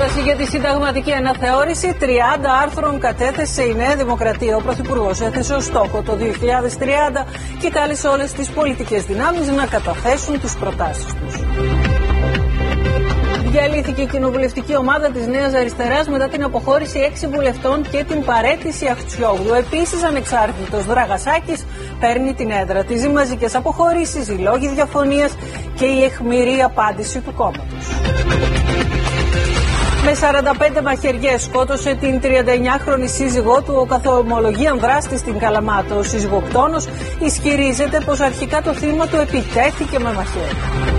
Πρόταση για τη συνταγματική αναθεώρηση 30 άρθρων κατέθεσε η Νέα Δημοκρατία. Ο Πρωθυπουργός έθεσε ως στόχο το 2030 και κάλεσε όλες τις πολιτικές δυνάμεις να καταθέσουν τις προτάσεις τους. Διαλύθηκε η κοινοβουλευτική ομάδα της Νέας Αριστεράς μετά την αποχώρηση 6 βουλευτών και την παραίτηση Αχτσιόγλου. Επίσης, ανεξάρτητος Δραγασάκης παίρνει την έδρα της. Οι μαζικές αποχωρήσεις, οι λόγοι διαφωνίας και η αιχμηρή απάντηση του κόμματος. Με 45 μαχαιριές σκότωσε την 39χρονη σύζυγό του ο καθομολογίαν δράστης στην Καλαμάτα. Ο σύζυγοκτόνος ισχυρίζεται πως αρχικά το θύμα του επιτέθηκε με μαχαίρι.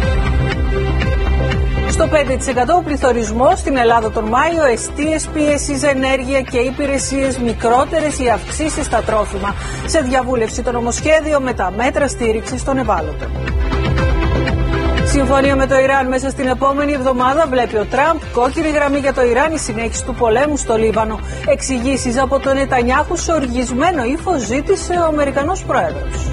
Στο 5% ο πληθωρισμός στην Ελλάδα τον Μάιο, εστίες, πίεσης, ενέργεια και υπηρεσίες, μικρότερες οι αυξήσεις στα τρόφιμα. Σε διαβούλευση το νομοσχέδιο με τα μέτρα στήριξης των ευάλωτων. Συμφωνία με το Ιράν μέσα στην επόμενη εβδομάδα, βλέπει ο Τραμπ. Κόκκινη γραμμή για το Ιράν, η συνέχιση του πολέμου στο Λίβανο. Εξηγήσεις από τον Νετανιάχου σε οργισμένο ύφος ζήτησε ο Αμερικανός πρόεδρος.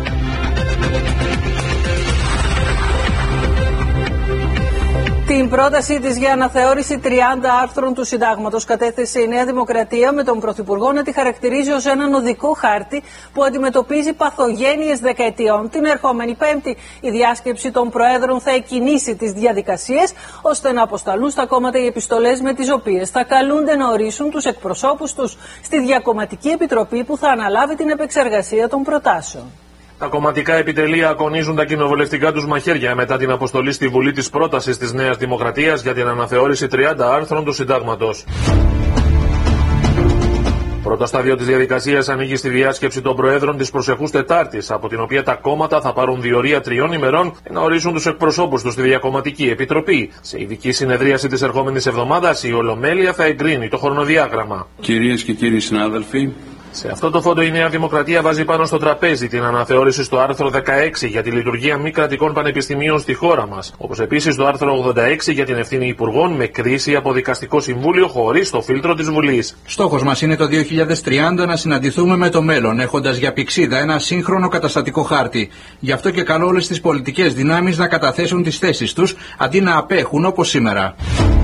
Την πρότασή της για αναθεώρηση 30 άρθρων του Συντάγματος κατέθεσε η Νέα Δημοκρατία με τον Πρωθυπουργό να τη χαρακτηρίζει ως έναν οδικό χάρτη που αντιμετωπίζει παθογένειες δεκαετιών. Την ερχόμενη Πέμπτη η διάσκεψη των Προέδρων θα εκκινήσει τις διαδικασίες ώστε να αποσταλούν στα κόμματα οι επιστολές με τις οποίες θα καλούνται να ορίσουν τους εκπροσώπους τους στη Διακομματική Επιτροπή που θα αναλάβει την επεξεργασία των προτάσεων. Τα κομματικά επιτελεία ακονίζουν τα κοινοβουλευτικά τους μαχαίρια μετά την αποστολή στη Βουλή της πρότασης της Νέας Δημοκρατίας για την αναθεώρηση 30 άρθρων του Συντάγματος. Πρώτο στάδιο της διαδικασίας ανοίγει στη διάσκεψη των Προέδρων της προσεχούς Τετάρτης, από την οποία τα κόμματα θα πάρουν διορία 3 ημερών να ορίσουν τους εκπροσώπους τους στη Διακομματική Επιτροπή. Σε ειδική συνεδρίαση της ερχόμενης εβδομάδας, η Ολομέλεια θα εγκρίνει το χρονοδιάγραμμα. Κυρίες και κύριοι συνάδελφοι, σε αυτό το φόντο η Νέα Δημοκρατία βάζει πάνω στο τραπέζι την αναθεώρηση στο άρθρο 16 για τη λειτουργία μη κρατικών πανεπιστημίων στη χώρα μας, όπως επίσης το άρθρο 86 για την ευθύνη υπουργών με κρίση από δικαστικό συμβούλιο χωρίς το φίλτρο της Βουλής. Στόχος μας είναι το 2030 να συναντηθούμε με το μέλλον, έχοντας για πηξίδα ένα σύγχρονο καταστατικό χάρτη. Γι' αυτό και καλώ όλες τις πολιτικές δυνάμεις να καταθέσουν τις θέσεις τους αντί να απέχουν όπως σήμερα.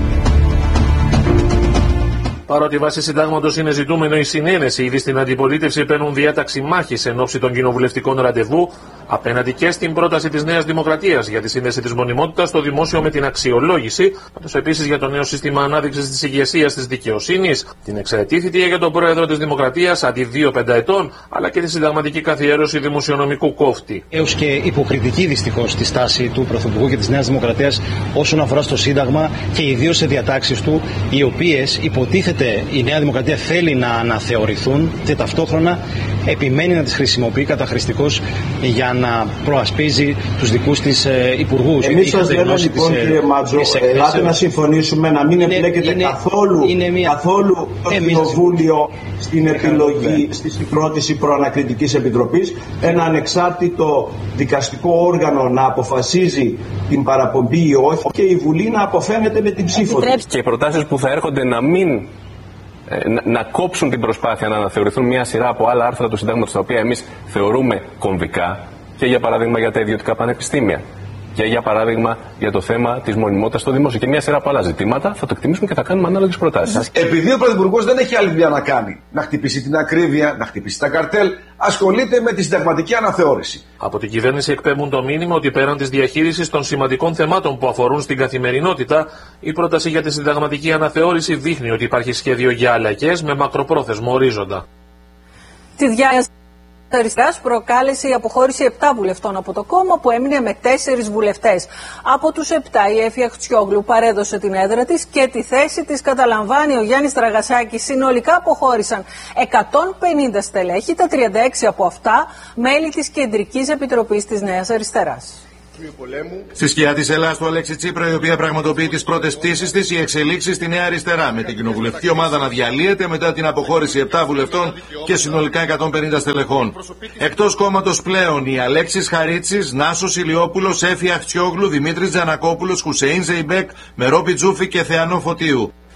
Παρότι βάσει συντάγματος είναι ζητούμενο η συνένεση, ήδη στην αντιπολίτευση παίρνουν διάταξη μάχης εν ώψη των κοινοβουλευτικών ραντεβού, απέναντι και στην πρόταση της Νέας Δημοκρατίας για τη σύνδεση της μονιμότητας στο δημόσιο με την αξιολόγηση, καθώς επίσης για το νέο σύστημα ανάδειξης της ηγεσίας της δικαιοσύνης, την εξαιρετή θητεία για τον πρόεδρο της Δημοκρατίας αντί 2 πενταετών, αλλά και τη συνταγματική καθιέρωση δημοσιονομικού κόφτη. Έως και υποκριτική δυστυχώς τη στάση του Πρωθυπουργού και της Νέας Δημοκρατίας όσον αφορά στο Σύνταγμα και ιδίως σε διατάξεις του, οι οποίες υποτίθεται η Νέα Δημοκρατία θέλει να αναθεωρηθούν και ταυτόχρονα επιμένει να τις χρησιμοποιεί καταχρηστικώς για να προασπίζει τους δικούς της υπουργούς. Εμείς σας λέμε λοιπόν, κύριε Μάτζο, ελάτε να συμφωνήσουμε να μην εμπλέκεται καθόλου το Κοινοβούλιο στην επιλογή, στη πρόταση προανακριτικής επιτροπής, ένα ανεξάρτητο δικαστικό όργανο να αποφασίζει την παραπομπή ή όχι και η Βουλή να αποφαίνεται με την ψήφο της. Και οι προτάσεις που θα έρχονται να κόψουν την προσπάθεια να αναθεωρηθούν μια σειρά από άλλα άρθρα του Συντάγματος τα οποία εμείς θεωρούμε κομβικά, και για παράδειγμα για τα ιδιωτικά πανεπιστήμια και για παράδειγμα για το θέμα της μονιμότητας στο δημόσιο και μια σειρά από άλλα ζητήματα, θα το εκτιμήσουμε και θα κάνουμε ανάλογες προτάσεις. Επειδή ο Πρωθυπουργός δεν έχει άλλη δουλειά να κάνει, να χτυπήσει την ακρίβεια, να χτυπήσει τα καρτέλ, ασχολείται με τη συνταγματική αναθεώρηση. Από την κυβέρνηση εκπέμπουν το μήνυμα ότι πέραν της διαχείρισης των σημαντικών θεμάτων που αφορούν στην καθημερινότητα, η πρόταση για τη συνταγματική αναθεώρηση δείχνει ότι υπάρχει σχέδιο για αλλαγές με μακροπρόθεσμο ορίζοντα. Αριστεράς προκάλεσε η αποχώρηση 7 βουλευτών από το κόμμα που έμεινε με 4 βουλευτές. Από τους 7 η Έφη Αχτσιόγλου παρέδωσε την έδρα της και τη θέση της καταλαμβάνει ο Γιάννης Δραγασάκης. Συνολικά αποχώρησαν 150 στελέχη, τα 36 από αυτά μέλη της Κεντρικής Επιτροπής της Νέας Αριστεράς. Στη σκιά της Ελλάδας του Αλέξη Τσίπρα, η οποία πραγματοποιεί τις πρώτες πτήσεις της, οι εξελίξεις στη Νέα Αριστερά, με την κοινοβουλευτική ομάδα να διαλύεται μετά την αποχώρηση 7 βουλευτών και συνολικά 150 στελεχών. Εκτός κόμματος πλέον οι Αλέξης Χαρίτσης, Νάσος Ηλιόπουλος, Έφη Αχτσιόγλου, Δημήτρης Τζανακόπουλος, Χουσεΐν Ζεϊμπέκ, Μερόπη Τζούφη και Θεανό Φωτίου.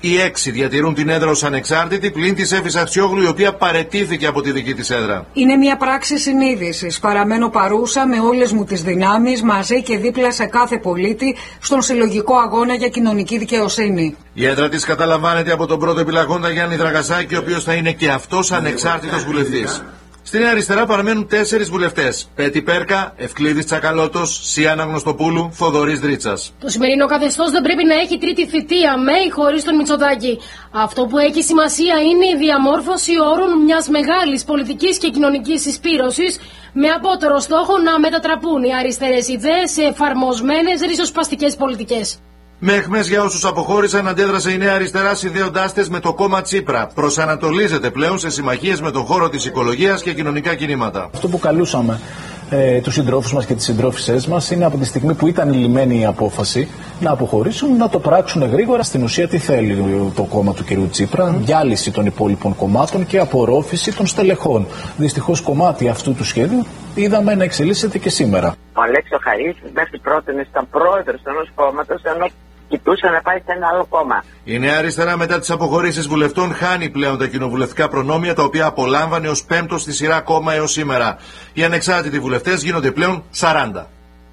Οι 6 διατηρούν την έδρα ως ανεξάρτητη, πλην της Εύης Αξιόγλου, η οποία παραιτήθηκε από τη δική της έδρα. Είναι μια πράξη συνείδησης. Παραμένω παρούσα με όλες μου τις δυνάμεις, μαζί και δίπλα σε κάθε πολίτη, στον συλλογικό αγώνα για κοινωνική δικαιοσύνη. Η έδρα της καταλαμβάνεται από τον πρώτο επιλαγόντα Γιάννη Δραγασάκη, ο οποίος θα είναι και αυτός ανεξάρτητος βουλευτής. Στην Νέα Αριστερά παραμένουν 4 βουλευτές. Πέτη Πέρκα, Ευκλήδης Τσακαλώτος, Σιάννα Γνωστοπούλου, Θοδωρής Δρίτσας. Το σημερινό καθεστώς δεν πρέπει να έχει τρίτη θητεία με ή χωρίς τον Μητσοτάκη. Αυτό που έχει σημασία είναι η διαμόρφωση όρων μιας μεγάλης πολιτικής και κοινωνικής συσπήρωσης, με απότερο στόχο να μετατραπούν οι αριστερές ιδέες σε εφαρμοσμένες ριζοσπαστικές πολιτικές. Με αιχμές για όσους αποχώρησαν, αντέδρασε η Νέα Αριστερά συνδέοντάς τες με το κόμμα Τσίπρα. Προσανατολίζεται πλέον σε συμμαχίες με τον χώρο της οικολογίας και κοινωνικά κινήματα. Αυτό που καλούσαμε τους συντρόφους μας και τις συντρόφισσές μας είναι από τη στιγμή που ήταν λυμμένη η απόφαση να αποχωρήσουν, να το πράξουν γρήγορα. Στην ουσία τι θέλει το κόμμα του κ. Τσίπρα? Διάλυση των υπόλοιπων κομμάτων και απορρόφηση των στελεχών. Δυστυχώς κομμάτι αυτού του σχέδιου είδαμε να εξελίσσεται και σήμερα. Ο Αλέξης Χαρίς μέχρι πρώτη ήταν πρόεδρος ενός κόμματος, ενώ κοιτούσε να πάει σε ένα άλλο κόμμα. Η Νέα Αριστερά μετά τις αποχωρήσεις βουλευτών χάνει πλέον τα κοινοβουλευτικά προνόμια, τα οποία απολάμβανε ως 5ο στη σειρά κόμμα έως σήμερα. Οι ανεξάρτητοι βουλευτές γίνονται πλέον 40.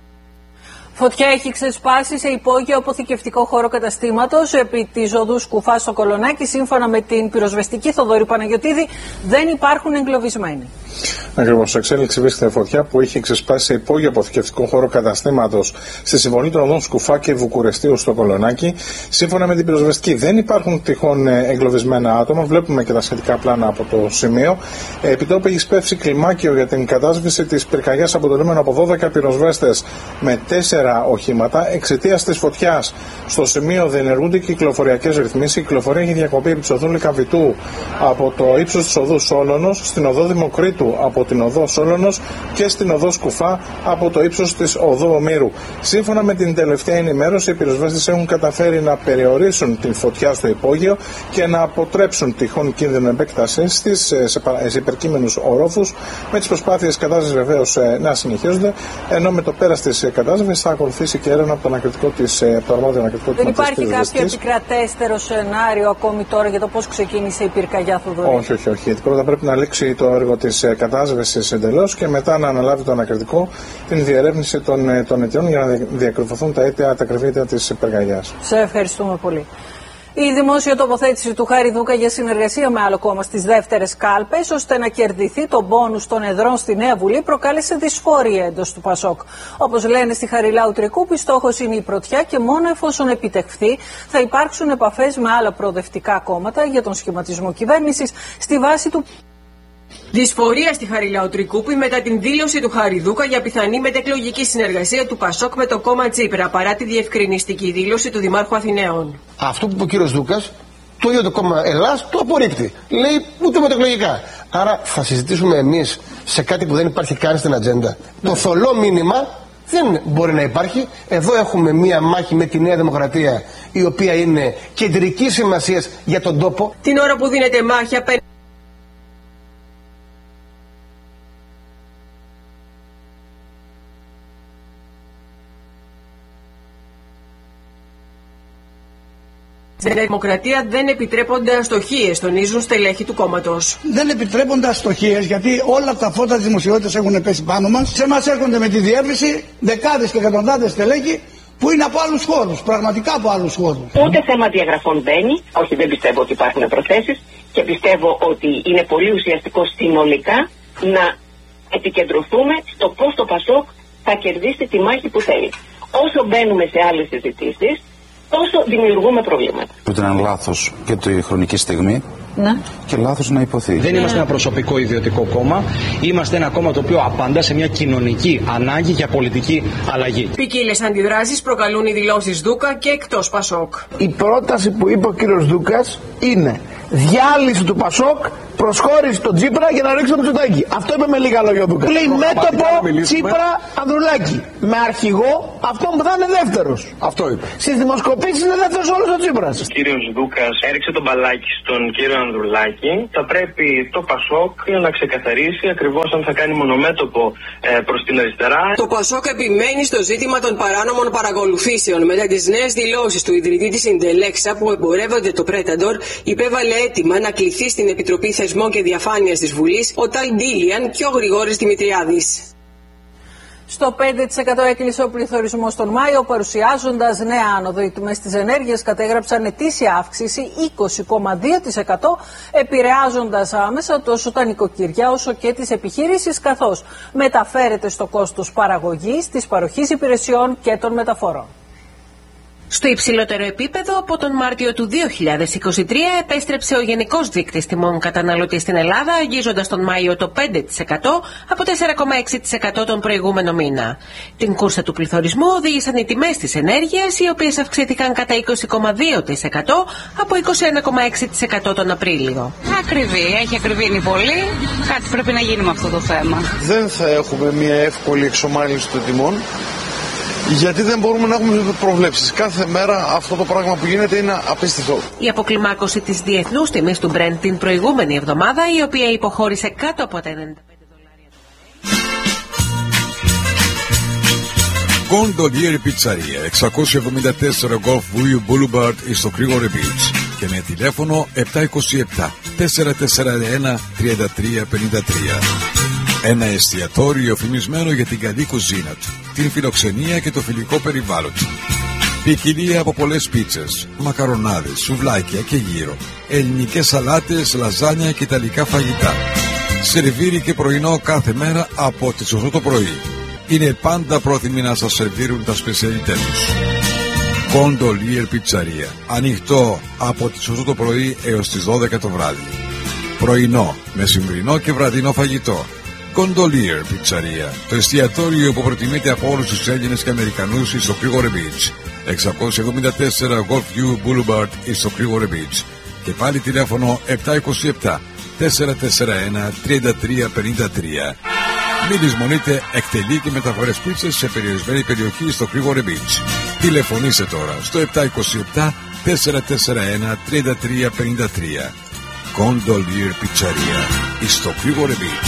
Φωτιά έχει ξεσπάσει σε υπόγειο αποθηκευτικό χώρο καταστήματος επί της οδού Σκουφά στο Κολονάκι. Σύμφωνα με την πυροσβεστική Θοδωρή Παναγιωτίδη, δεν υπάρχουν εγκλωβισμένοι. Ακριβώς, εξέλιξη βρίσκεται φωτιά που έχει ξεσπάσει σε υπόγειο αποθηκευτικό χώρο καταστήματος στη συμβολή των οδών Σκουφά και Βουκουρεστίου στο Κολονάκι. Σύμφωνα με την πυροσβεστική, δεν υπάρχουν τυχόν εγκλωβισμένα άτομα. Βλέπουμε και τα σχετικά πλάνα από το σημείο. Επιτόπου έχει σπεύσει κλιμάκιο για την κατάσβεση της πυρκαγιάς, αποτελούμενο από 12 πυροσβέστες με 4 οχήματα. Εξαιτίας της φωτιάς στο σημείο δεν ενεργούνται κυκλοφοριακές ρυθμίσεις. Η κυκλοφορία έχει διακοπεί επί της οδού Λυκαβητού από το ύψος της οδού Σόλωνος, στην οδό Δημοκρίτου από την οδό Σόλωνος και στην οδό Σκουφά από το ύψος της οδού Ομήρου. Σύμφωνα με την τελευταία ενημέρωση, οι πυροσβέστες έχουν καταφέρει να περιορίσουν την φωτιά στο υπόγειο και να αποτρέψουν τυχόν κίνδυνο επέκτασης της σε υπερκείμενους ορόφους, με τις προσπάθειες κατάσβεσης βεβαίως να συνεχίζονται, ενώ με το πέρας της κατάσβεσης θα ακολουθήσει και έρευνα από το ανακριτικό της αρμόδιο ανακριτικό της. Δεν υπάρχει κάποιο επικρατέστερο σενάριο ακόμη τώρα για το πώς ξεκίνησε η πυρκαγιά, Θοδωρή? Όχι. Γιατί πρώτα πρέπει να λήξει το έργο της κατάσβεσης εντελώς και μετά να αναλάβει το ανακριτικό την διερεύνηση των αιτιών για να διακρυφωθούν τα ακριβή αίτια της πυρκαγιάς. Σε ευχαριστούμε πολύ. Η δημόσια τοποθέτηση του Χάρη Δούκα για συνεργασία με άλλο κόμμα στις δεύτερες κάλπες, ώστε να κερδιθεί το μπόνους των εδρών στη Νέα Βουλή, προκάλεσε δυσφόρεια εντός του Πασόκ. Όπως λένε στη Χαριλάου Τρικούπη, στόχος είναι η πρωτιά και μόνο εφόσον επιτευχθεί θα υπάρξουν επαφές με άλλα προοδευτικά κόμματα για τον σχηματισμό κυβέρνησης στη βάση του. Δυσφορία στη Χαριλάου Τρικούπη μετά την δήλωση του Χάρη Δούκα για πιθανή μετεκλογική συνεργασία του Πασόκ με το κόμμα Τσίπρα, παρά τη διευκρινιστική δήλωση του Δημάρχου Αθηναίων. Αυτό που είπε ο κύριος Δούκας, το ίδιο το κόμμα Ελλάς το απορρίπτει. Λέει ούτε μετεκλογικά. Άρα θα συζητήσουμε εμείς σε κάτι που δεν υπάρχει καν στην ατζέντα. Το θολό μήνυμα δεν μπορεί να υπάρχει. Εδώ έχουμε μία μάχη με τη Νέα Δημοκρατία, η οποία είναι κεντρική σημασία για τον τόπο. Την ώρα που δίνεται μάχη απέναντι στην Δημοκρατία δεν επιτρέπονται αστοχίες, τονίζουν στελέχοι του κόμματος. Δεν επιτρέπονται αστοχίες, γιατί όλα τα φώτα της δημοσιότητας έχουν πέσει πάνω μας. Σε εμάς έρχονται με τη διεύρυνση δεκάδες και εκατοντάδες στελέχοι που είναι από άλλους χώρους, πραγματικά από άλλους χώρους. Ούτε θέμα διαγραφών μπαίνει, όχι, δεν πιστεύω ότι υπάρχουν προθέσεις και πιστεύω ότι είναι πολύ ουσιαστικό συνολικά να επικεντρωθούμε στο πώς το Πασόκ θα κερδίσει τη μάχη που θέλει. Όσο μπαίνουμε σε άλλες συζητήσεις, τόσο δημιουργούμε προβλήματα. Που ήταν λάθος και τη χρονική στιγμή. Ναι. Και λάθος να υποθεί. Δεν είμαστε ένα προσωπικό ιδιωτικό κόμμα. Είμαστε ένα κόμμα το οποίο απαντά σε μια κοινωνική ανάγκη για πολιτική αλλαγή. Ποικίλες αντιδράσεις προκαλούν οι δηλώσεις Δούκα και εκτός Πασόκ. Η πρόταση που είπε ο κύριος Δούκας είναι διάλυση του Πασόκ, προσχώρηση στον Τσίπρα για να ρίξει το Μητσοτάκη. Αυτό είπε με λίγα λόγια ο Δούκας. Λέει μέτωπο Τσίπρα Ανδρουλάκη. Με αρχηγό αυτό που θα είναι δεύτερος. Αυτό είπε. Στις δημοσκοπήσεις είναι δεύτερος όλος ο Τσίπρας. Ο κύριος Δούκας έριξε τον μπαλάκι στον κύριο Ανδρουλάκη. Θα πρέπει το Πασόκ να ξεκαθαρίσει ακριβώς αν θα κάνει μονομέτωπο προς την αριστερά. Το Πασόκ επιμένει στο ζήτημα των παράνομων παρακολουθήσεων μετά τις νέες δηλώσεις του ιδρυτή της Ιντελέξα που εμπορεύονται το Πρέταντορ. Υπέβαλε αίτημα να κληθεί στην Επιτροπή Θεσμών και Διαφάνειας της Βουλής ο Ταλ Ντίλιαν και ο Γρηγόρης Δημητριάδης. Στο 5% έκλεισε ο πληθωρισμός τον Μάιο, παρουσιάζοντας νέα άνοδο. Οι τιμές της ενέργειας κατέγραψαν ετήσια αύξηση 20,2%, επηρεάζοντας άμεσα τόσο τα νοικοκυριά όσο και τις επιχειρήσεις, καθώς μεταφέρεται στο κόστος παραγωγής, της παροχής υπηρεσιών και των μεταφορών. Στο υψηλότερο επίπεδο από τον Μάρτιο του 2023 επέστρεψε ο Γενικός Δείκτης Τιμών Καταναλωτή στην Ελλάδα, αγγίζοντας τον Μάιο το 5% από 4,6% τον προηγούμενο μήνα. Την κούρσα του πληθωρισμού οδήγησαν οι τιμές της ενέργειας, οι οποίες αυξήθηκαν κατά 20,2% από 21,6% τον Απρίλιο. Έχει ακριβήνει πολύ. Κάτι πρέπει να γίνει με αυτό το θέμα. Δεν θα έχουμε μια εύκολη εξομάλυνση των τιμών. Γιατί δεν μπορούμε να έχουμε προβλέψεις. Κάθε μέρα αυτό το πράγμα που γίνεται είναι απίστευτο. Η αποκλιμάκωση της διεθνούς τιμής του Brent την προηγούμενη εβδομάδα, η οποία υποχώρησε κάτω από τα $95. Gondolier Pizzeria, 674 Golf View Boulevard στο Κρήγορε Beach και με τηλέφωνο 727 441 3353. Ένα εστιατόριο φημισμένο για την καλή κουζίνα του, την φιλοξενία και το φιλικό περιβάλλον του. Ποικιλία από πολλές πίτσες, μακαρονάδες, σουβλάκια και γύρο, ελληνικές σαλάτες, λαζάνια και ιταλικά φαγητά. Σερβίρι και πρωινό κάθε μέρα από τις 8 το πρωί. Είναι πάντα πρόθυμοι να σας σερβίρουν τα σπεσιαλιτέ τους. Gondolier Pizzeria, ανοιχτό από τις 8 το πρωί έως τις 12 το βράδυ. Πρωινό, μεσημβρινό και βραδινό φαγητό. Gondolier Pizzeria, το εστιατόριο που προτιμείται από όλους τους Έλληνες και Αμερικανούς στο Κρήγορε Beach. 674 Golf View Boulevard στο Κρήγορε Beach. Και πάλι τηλέφωνο 727 441 3353. Μην λησμονείτε, εκτελεί και μεταφορές πίτσες σε περιορισμένη περιοχή στο Κρήγορε Beach. Τηλεφωνήστε τώρα στο 727 441 3353. Gondolier Pizzeria στο Κρήγορε Beach.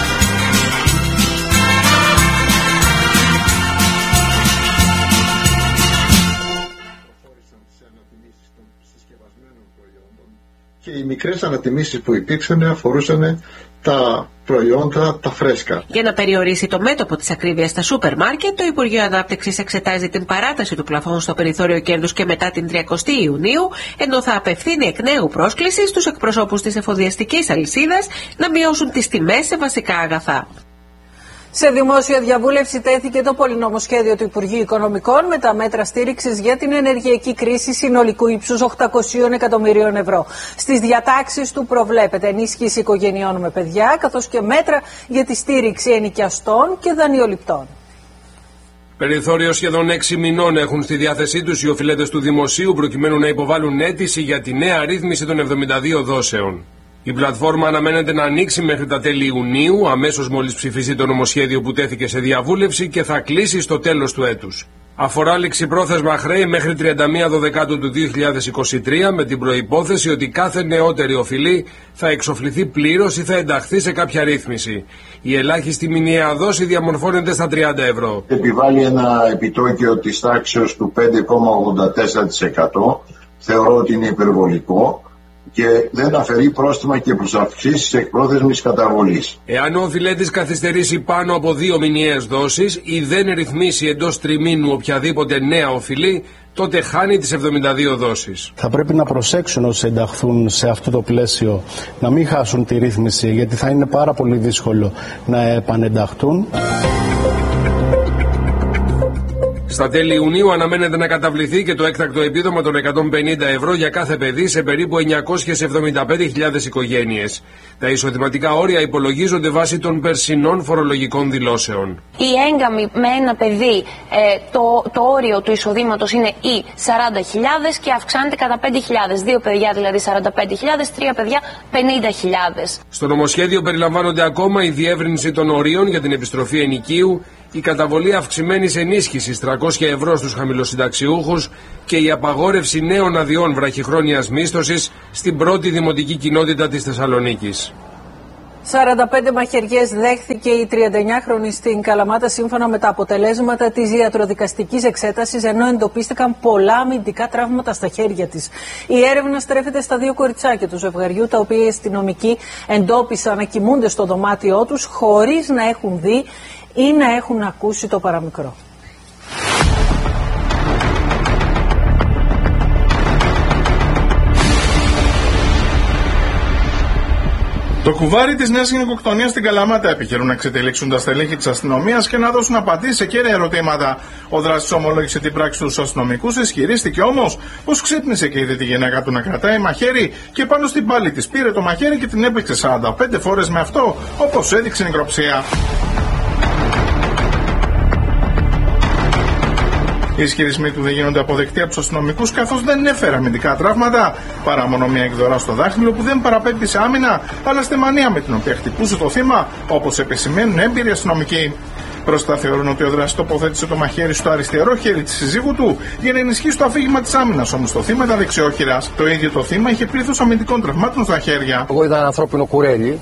Και οι μικρές ανατιμήσεις που υπήρξαν αφορούσαν τα προϊόντα, τα φρέσκα. Για να περιορίσει το μέτωπο της ακρίβειας στα σούπερ μάρκετ, το Υπουργείο Ανάπτυξης εξετάζει την παράταση του πλαφών στο περιθώριο κέρδους και μετά την 30η Ιουνίου, ενώ θα απευθύνει εκ νέου πρόσκληση στους εκπροσώπους της εφοδιαστικής αλυσίδας να μειώσουν τις τιμές σε βασικά αγαθά. Σε δημόσια διαβούλευση τέθηκε το πολυνομοσχέδιο του Υπουργείου Οικονομικών με τα μέτρα στήριξης για την ενεργειακή κρίση συνολικού ύψους 800 εκατομμυρίων ευρώ. Στις διατάξεις του προβλέπεται ενίσχυση οικογενειών με παιδιά, καθώς και μέτρα για τη στήριξη ενοικιαστών και δανειοληπτών. Περιθώριο σχεδόν 6 μηνών έχουν στη διάθεσή τους οι οφειλέτες του Δημοσίου προκειμένου να υποβάλουν αίτηση για τη νέα ρύθμιση των 72 δόσεων. Η πλατφόρμα αναμένεται να ανοίξει μέχρι τα τέλη Ιουνίου, αμέσως μόλις ψηφιστεί το νομοσχέδιο που τέθηκε σε διαβούλευση, και θα κλείσει στο τέλος του έτους. Αφορά ληξιπρόθεσμα χρέη μέχρι 31 Δεκάτου του 2023, με την προϋπόθεση ότι κάθε νεότερη οφειλή θα εξοφληθεί πλήρως ή θα ενταχθεί σε κάποια ρύθμιση. Η ελάχιστη μηνιαία δόση διαμορφώνεται στα 30 ευρώ. Επιβάλλει ένα επιτόκιο της τάξεως του 5,84%. Θεωρώ ότι είναι υπερβολικό και δεν αφαιρεί πρόστιμα και προσαυξήσεις εκπρόθεσμης καταβολής. Εάν ο οφειλέτης καθυστερήσει πάνω από 2 μηνιαίες δόσεις ή δεν ρυθμίσει εντός τριμήνου οποιαδήποτε νέα οφειλή, τότε χάνει τις 72 δόσεις. Θα πρέπει να προσέξουν όσοι ενταχθούν σε αυτό το πλαίσιο να μην χάσουν τη ρύθμιση, γιατί θα είναι πάρα πολύ δύσκολο να επανενταχθούν. Στα τέλη Ιουνίου αναμένεται να καταβληθεί και το έκτακτο επίδομα των 150 ευρώ για κάθε παιδί σε περίπου 975.000 οικογένειες. Τα εισοδηματικά όρια υπολογίζονται βάσει των περσινών φορολογικών δηλώσεων. Η έγκαμη με ένα παιδί, το όριο του εισοδήματος είναι ή 40.000 και αυξάνεται κατά 5.000. 2 παιδιά δηλαδή 45.000, 3 παιδιά 50.000. Στο νομοσχέδιο περιλαμβάνονται ακόμα η διεύρυνση των ορίων για την επιστροφή ενοικίου, η καταβολή αυξημένης ενίσχυσης 300 ευρώ στους χαμηλοσυνταξιούχους και η απαγόρευση νέων αδειών βραχυχρόνιας μίσθωσης στην πρώτη δημοτική κοινότητα της Θεσσαλονίκης. 45 μαχαιριές δέχθηκε η 39χρονη στην Καλαμάτα σύμφωνα με τα αποτελέσματα της ιατροδικαστικής εξέτασης, ενώ εντοπίστηκαν πολλά αμυντικά τραύματα στα χέρια της. Η έρευνα στρέφεται στα 2 κοριτσάκια του ζευγαριού, τα οποία οι αστυνομικοί εντόπισαν να κοιμούνται στο δωμάτιό τους χωρίς να έχουν δει ή να έχουν ακούσει το παραμικρό. Το κουβάρι της νέας γυναικοκτονίας στην Καλαμάτα επιχειρούν να εξετελίξουν τα στελέχη της αστυνομίας και να δώσουν απαντήσεις σε κέρια ερωτήματα. Ο δράστης ομολόγησε την πράξη στους αστυνομικούς, ισχυρίστηκε όμως πως ξύπνησε και είδε τη γυναίκα του να κρατάει μαχαίρι και πάνω στην πάλη της πήρε το μαχαίρι και την έπαιξε 45 φορές με αυτό, όπως έδειξε η νεκροψία. Οι ισχυρισμοί του δεν γίνονται αποδεκτοί από τους αστυνομικούς, καθώς δεν έφερε αμυντικά τραύματα, παρά μόνο μια εκδορά στο δάχτυλο που δεν παραπέμπει σε άμυνα, αλλά στη μανία με την οποία χτυπούσε το θύμα, όπως επισημαίνουν έμπειροι αστυνομικοί. Μπροστά θεωρούν ότι ο δράστης τοποθέτησε το μαχαίρι στο αριστερό χέρι της συζύγου του για να ενισχύσει το αφήγημα της άμυνας, όμως το θύμα ήταν δεξιόχειρας. Το ίδιο το θύμα είχε πλήθος αμυντικών τραυμάτων στα χέρια. Εγώ είδα ένα ανθρώπινο κουρέλι,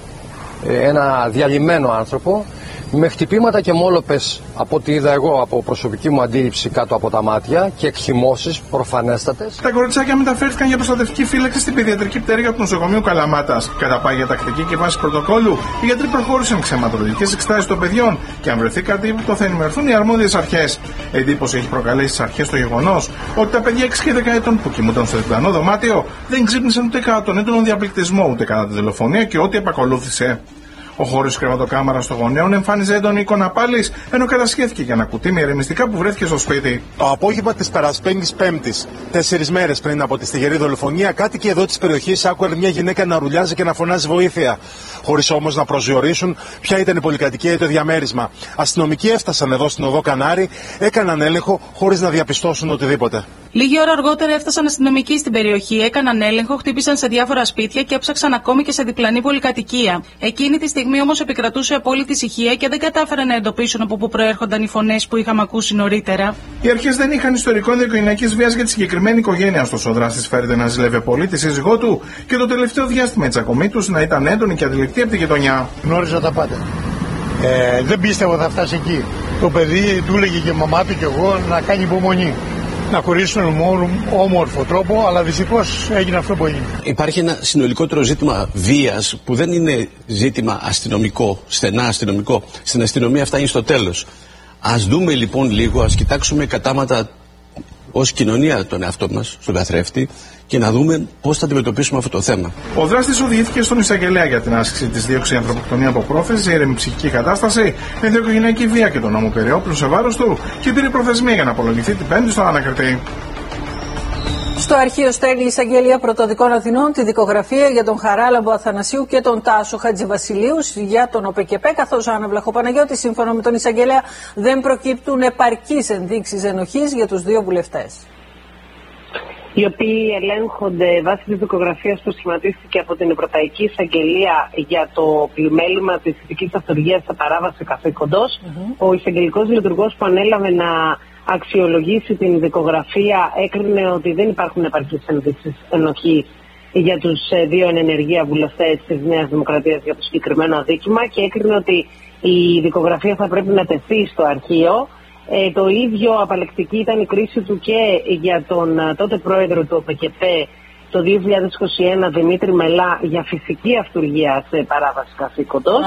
ένα διαλυμένο άνθρωπο, με χτυπήματα και μόλοπες από ό,τι είδα εγώ από προσωπική μου αντίληψη κάτω από τα μάτια και εκχυμώσεις προφανέστατες. Τα κοριτσάκια μεταφέρθηκαν για προστατευτική φύλαξη στην παιδιατρική πτέρυγα του νοσοκομείου Καλαμάτας. Κατά πάγια τακτική και βάση πρωτοκόλλου, οι γιατροί προχώρησαν ξεματολογικές εξετάσεις των παιδιών και αν βρεθεί κάτι ύποπτο θα ενημερωθούν οι αρμόδιες αρχές. Εντύπωση έχει προκαλέσει στις αρχές το γεγονός ότι τα παιδιά 6 και 10 ετών που κοιμούνταν στο διπλανό δωμάτιο δεν ξύπνησαν ούτε κατά τον έντονο διαπληκτισμό ούτε κατά τη δολοφονία και ό,τι επακολούθησε. Ο χώρος κρεβατοκάμαρας των γονέων εμφάνιζε έντονη εικόνα πάλης, ενώ κατασχέθηκε για ένα κουτί με ηρεμιστικά που βρέθηκε στο σπίτι. Το απόγευμα της περασμένης Πέμπτης, 4 μέρες πριν από τη στιγερή δολοφονία, κάτοικοι εδώ της περιοχής άκουαν μια γυναίκα να ρουλιάζει και να φωνάζει βοήθεια, χωρίς όμως να προσδιορίσουν ποια ήταν η πολυκατοικία ή το διαμέρισμα. Αστυνομικοί έφτασαν εδώ στην οδό Κανάρη, έκαναν έλεγχο χωρίς να διαπιστώσουν οτιδήποτε. Λίγη ώρα αργότερα έφτασαν αστυνομικοί στην περιοχή, έκαναν έλεγχο, χτύπησαν σε διάφορα σπίτια και έψαξαν ακόμη και σε διπλανή πολυκατοικία. Εκείνη τη στιγμή όμως επικρατούσε απόλυτη ησυχία και δεν κατάφεραν να εντοπίσουν από πού προέρχονταν οι φωνές που είχαμε ακούσει νωρίτερα. Οι αρχές δεν είχαν ιστορικό ενδοοικογενειακής βίας για τη συγκεκριμένη οικογένεια, ωστόσο ο δράστης φέρεται να ζηλεύει πολύ τη σύζυγό του και το τελευταίο διάστημα η τσακωμή τους να ήταν έντονη και αντιληπτή από τη γειτονιά. Γνώριζα τα πάντα. Δεν πίστευα θα φτάσει εκεί. Το παιδί του έλεγε και η μαμά του και εγώ να κάνει υπομονή. Να χωρίσουν με όμορφο τρόπο, αλλά δυστυχώς έγινε αυτό που έγινε. Υπάρχει ένα συνολικότερο ζήτημα βίας που δεν είναι ζήτημα αστυνομικό, στενά αστυνομικό. Στην αστυνομία φτάνει στο τέλος. Ας δούμε λοιπόν λίγο, ας κοιτάξουμε κατάματα ως κοινωνία τον εαυτό μας, στον καθρέφτη, και να δούμε πώς θα αντιμετωπίσουμε αυτό το θέμα. Ο δράστης οδηγήθηκε στον εισαγγελέα για την άσκηση της δίωξης ανθρωποκτονία από πρόθεση σε ήρεμη ψυχική κατάσταση, με ενδοοικογενειακή βία και τον νόμο περιόπλου σε βάρος του και πήρε προθεσμία για να απολογηθεί την Πέμπτη στον ανακριτή. Στο αρχείο στέλνει η Εισαγγελία Πρωτοδικών Αθηνών τη δικογραφία για τον Χαράλαμπο Αθανασίου και τον Τάσο Χατζηβασιλείου για τον ΟΠΕΚΕΠΕ, καθώς ο Άννα Βλαχοπαναγιώτη, σύμφωνα με τον Εισαγγελέα, δεν προκύπτουν επαρκείς ενδείξεις ενοχής για τους δύο βουλευτές. Οι οποίοι ελέγχονται βάσει της δικογραφίας που σχηματίστηκε από την Ευρωπαϊκή Εισαγγελία για το πλημέλημα της ηθικής αυτοργίας σε παράβαση καθήκοντος. Ο εισαγγελικός λειτουργός που ανέλαβε να αξιολογήσει την δικογραφία έκρινε ότι δεν υπάρχουν επαρκείς ενδείξεις ενοχής για τους δύο εν ενεργεία βουλευτές της Νέας Δημοκρατίας για το συγκεκριμένο αδίκημα και έκρινε ότι η δικογραφία θα πρέπει να τεθεί στο αρχείο. Το ίδιο απαλλακτική ήταν η κρίση του και για τον τότε πρόεδρο του ΟΠΕΚΕΠΕ το 2021 Δημήτρη Μελά για φυσική αυτουργία σε παράβαση καθήκοντος.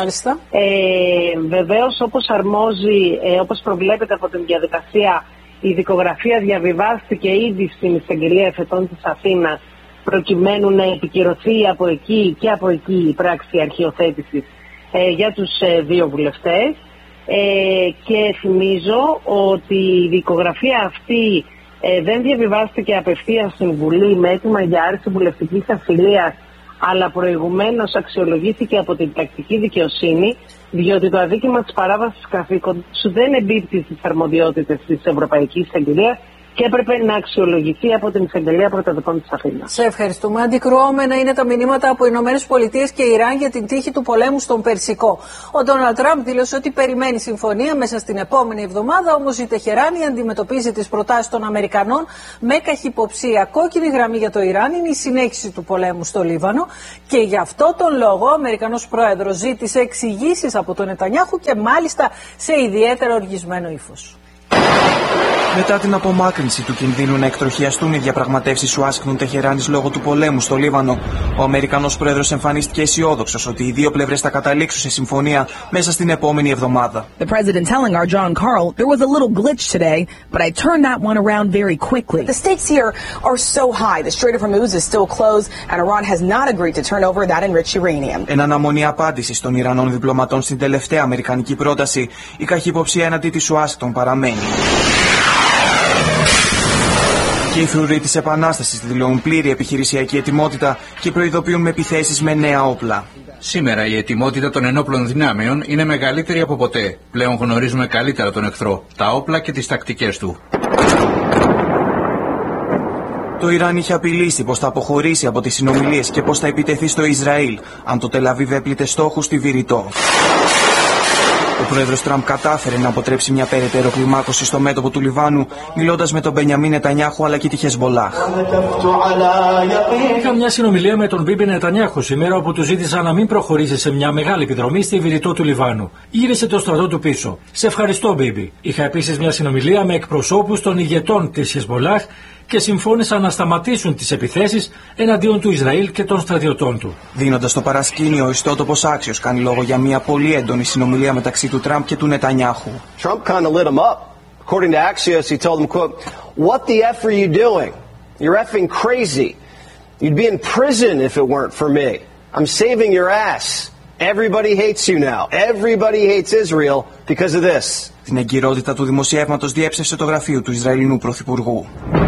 Βεβαίως όπως αρμόζει, όπως προβλέπεται από την διαδικασία, η δικογραφία διαβιβάστηκε ήδη στην Εισαγγελία Εφετών της Αθήνας προκειμένου να επικυρωθεί από εκεί και από εκεί η πράξη αρχιοθέτησης για τους δύο βουλευτές. Και θυμίζω ότι η δικογραφία αυτή δεν διαβιβάστηκε απευθείας στην Βουλή με αίτημα για άρση βουλευτικής ασυλίας, αλλά προηγουμένως αξιολογήθηκε από την τακτική δικαιοσύνη, διότι το αδίκημα της παράβασης καθήκοντος δεν εμπίπτει στις αρμοδιότητες της Ευρωπαϊκής Εισαγγελίας και έπρεπε να αξιολογηθεί από την εισαγγελία πρωτοδικών της Αθήνας. Σε ευχαριστούμε. Αντικρουόμενα είναι τα μηνύματα από Ηνωμένες Πολιτείες και Ιράν για την τύχη του πολέμου στον Περσικό. Ο Ντόναλντ Τραμπ δήλωσε ότι περιμένει συμφωνία μέσα στην επόμενη εβδομάδα, όμως η Τεχεράνη αντιμετωπίζει τις προτάσεις των Αμερικανών με καχυποψία. Κόκκινη γραμμή για το Ιράν είναι η συνέχιση του πολέμου στο Λίβανο και γι' αυτό τον λόγο ο Αμερικανός πρόεδρος ζήτησε εξηγήσεις από τον Νετανιάχου και μάλιστα σε ιδιαίτερα οργισμένο ύφος. Μετά την απομάκρυνση του κινδύνου να εκτροχιαστούν οι διαπραγματεύσεις Ουάσιγκτον-Τεχεράνης λόγω του πολέμου στο Λίβανο, ο Αμερικανός πρόεδρος εμφανίστηκε αισιόδοξος ότι οι δύο πλευρές θα καταλήξουν σε συμφωνία μέσα στην επόμενη εβδομάδα. The president telling our John Carl there was a little glitch today, but I turned that one around very quickly. The stakes here are so high. The Strait of Hormuz is still closed, and Iran has not agreed to turn over that enriched uranium. Εν αναμονή απάντησης των Ιρανών διπλωματών στην τελευταία αμερικανική πρόταση, η καχυποψία εναντί της Ουάσιγκτον παραμένει. Και οι φρουροί της Επανάστασης δηλώνουν πλήρη επιχειρησιακή ετοιμότητα και προειδοποιούν με επιθέσεις με νέα όπλα. Σήμερα η ετοιμότητα των ενόπλων δυνάμεων είναι μεγαλύτερη από ποτέ. Πλέον γνωρίζουμε καλύτερα τον εχθρό, τα όπλα και τις τακτικές του. Το Ιράν είχε απειλήσει πως θα αποχωρήσει από τις συνομιλίες και πως θα επιτεθεί στο Ισραήλ, αν το Τελαβίβ έπλητε στόχους στη Βηρητό. Ο πρόεδρος Τραμπ κατάφερε να αποτρέψει μια περαιτέρω κλιμάκωση στο μέτωπο του Λιβάνου, μιλώντας με τον Μπενιαμίν Νετανιάχου αλλά και τη Χεσμπολάχ. Είχα μια συνομιλία με τον Μπίμπι Νετανιάχου σήμερα, όπου του ζήτησα να μην προχωρήσει σε μια μεγάλη επιδρομή στη Βηρητό του Λιβάνου. Γύρισε το στρατό του πίσω. Σε ευχαριστώ, Μπίμπι. Είχα επίσης μια συνομιλία με εκπροσώπους των ηγετών της Χεσμπολάχ και συμφώνησαν να σταματήσουν τις επιθέσεις εναντίον του Ισραήλ και των στρατιωτών του. Δίνοντας το παρασκήνιο, ο ιστότοπος Άξιος κάνει λόγο για μια πολύ έντονη συνομιλία μεταξύ του Τραμπ και του Νετανιάχου. Trump kind of lit him up. According to Axios, he told him, quote, "What the F are you doing? You're effing crazy. You'd be in prison if it weren't for me. I'm saving your ass. Everybody hates you now. Everybody hates Israel because of this." Την εγκυρότητα του δημοσιεύματος διέψευσε το γραφείο του Ισραηλινού Πρωθυπουργού.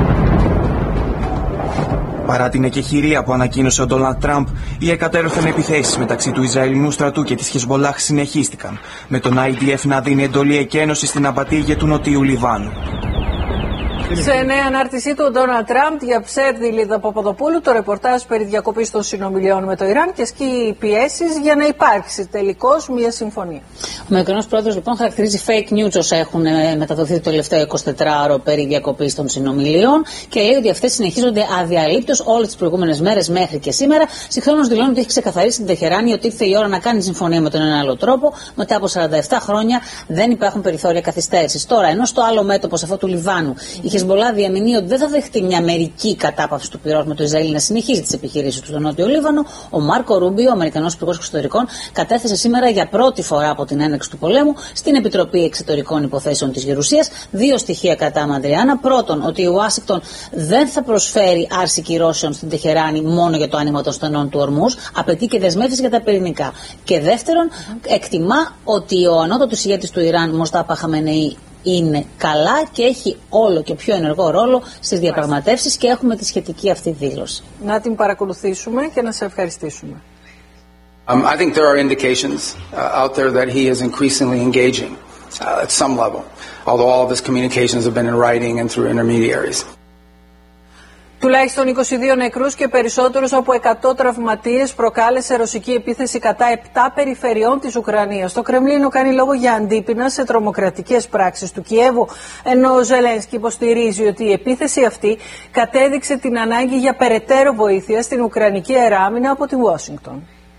Παρά την εκεχηρία που ανακοίνωσε ο Ντόναλντ Τραμπ, οι εκατέρωθεν επιθέσεις μεταξύ του Ισραηλινού στρατού και της Χεσμπολάχ συνεχίστηκαν, με τον IDF να δίνει εντολή εκένωσης στην απατήγε του Νοτιού Λιβάνου. Σε νέα ανάρτησή του, ο Ντόναλντ Τραμπ διαψεύδει Λίδα Παπαδοπούλου το ρεπορτάζ περί διακοπής των συνομιλιών με το Ιράν και ασκεί πιέσεις για να υπάρξει τελικώς μια συμφωνία. Ο Αμερικανός πρόεδρος λοιπόν χαρακτηρίζει fake news όσα έχουν μεταδοθεί το τελευταίο 24ωρο περί διακοπής των συνομιλιών και λέει ότι αυτές συνεχίζονται αδιαλείπτως όλες τις προηγούμενες μέρες μέχρι και σήμερα. Συγχρόνως δηλώνει ότι έχει ξεκαθαρίσει την Τεχεράνη ότι ήρθε η ώρα να κάνει συμφωνία με τον ένα άλλο τρόπο. Μετά από 47 χρόνια δεν υπάρχουν περιθώρια καθυστέρησης. Τώρα, ενώ στο άλλο μέτωπο, σε αυτό του Λιβάνου, η Χεσμπολάχ διαμηνύει ότι δεν θα δεχτεί μια μερική κατάπαυση του πυρός με το Ισραήλ να συνεχίζει τις επιχειρήσεις του στο Νότιο Λίβανο, ο Μάρκο Ρούμπιο, ο Αμερικανός Υπουργός Εξωτερικών, κατέθεσε σήμερα για πρώτη φορά από την έναρξη του πολέμου στην Επιτροπή Εξωτερικών Υποθέσεων της Γερουσίας δύο στοιχεία κατά Μαντριάνα. Πρώτον, ότι η Ουάσιγκτον δεν θα προσφέρει άρση κυρώσεων στην Τεχεράνη μόνο για το άνοιγμα των στενών του Ορμούζ, απαιτεί και δεσμεύσεις για τα πυρηνικά. Και δεύτερον, εκτιμά ότι ο ανώτατος ηγέτης του Ιράν, Μοστάφα Χαμενεή, είναι καλά και έχει όλο και πιο ενεργό ρόλο στις διαπραγματεύσεις και έχουμε τη σχετική αυτή δήλωση. Να την παρακολουθήσουμε και να σε ευχαριστήσουμε. I think there are indications out there that he is increasingly engaging at some level, although all of his communications have been in writing and through intermediaries. Τουλάχιστον 22 νεκρούς και περισσότερους από 100 τραυματίες προκάλεσε ρωσική επίθεση κατά 7 περιφερειών της Ουκρανίας. Το Κρεμλίνο κάνει λόγο για αντίπεινα σε τρομοκρατικές πράξεις του Κιέβου, ενώ ο Ζελένσκι υποστηρίζει ότι η επίθεση αυτή κατέδειξε την ανάγκη για περαιτέρω βοήθεια στην Ουκρανική αεράμινα από τη Ουάσιγκτον.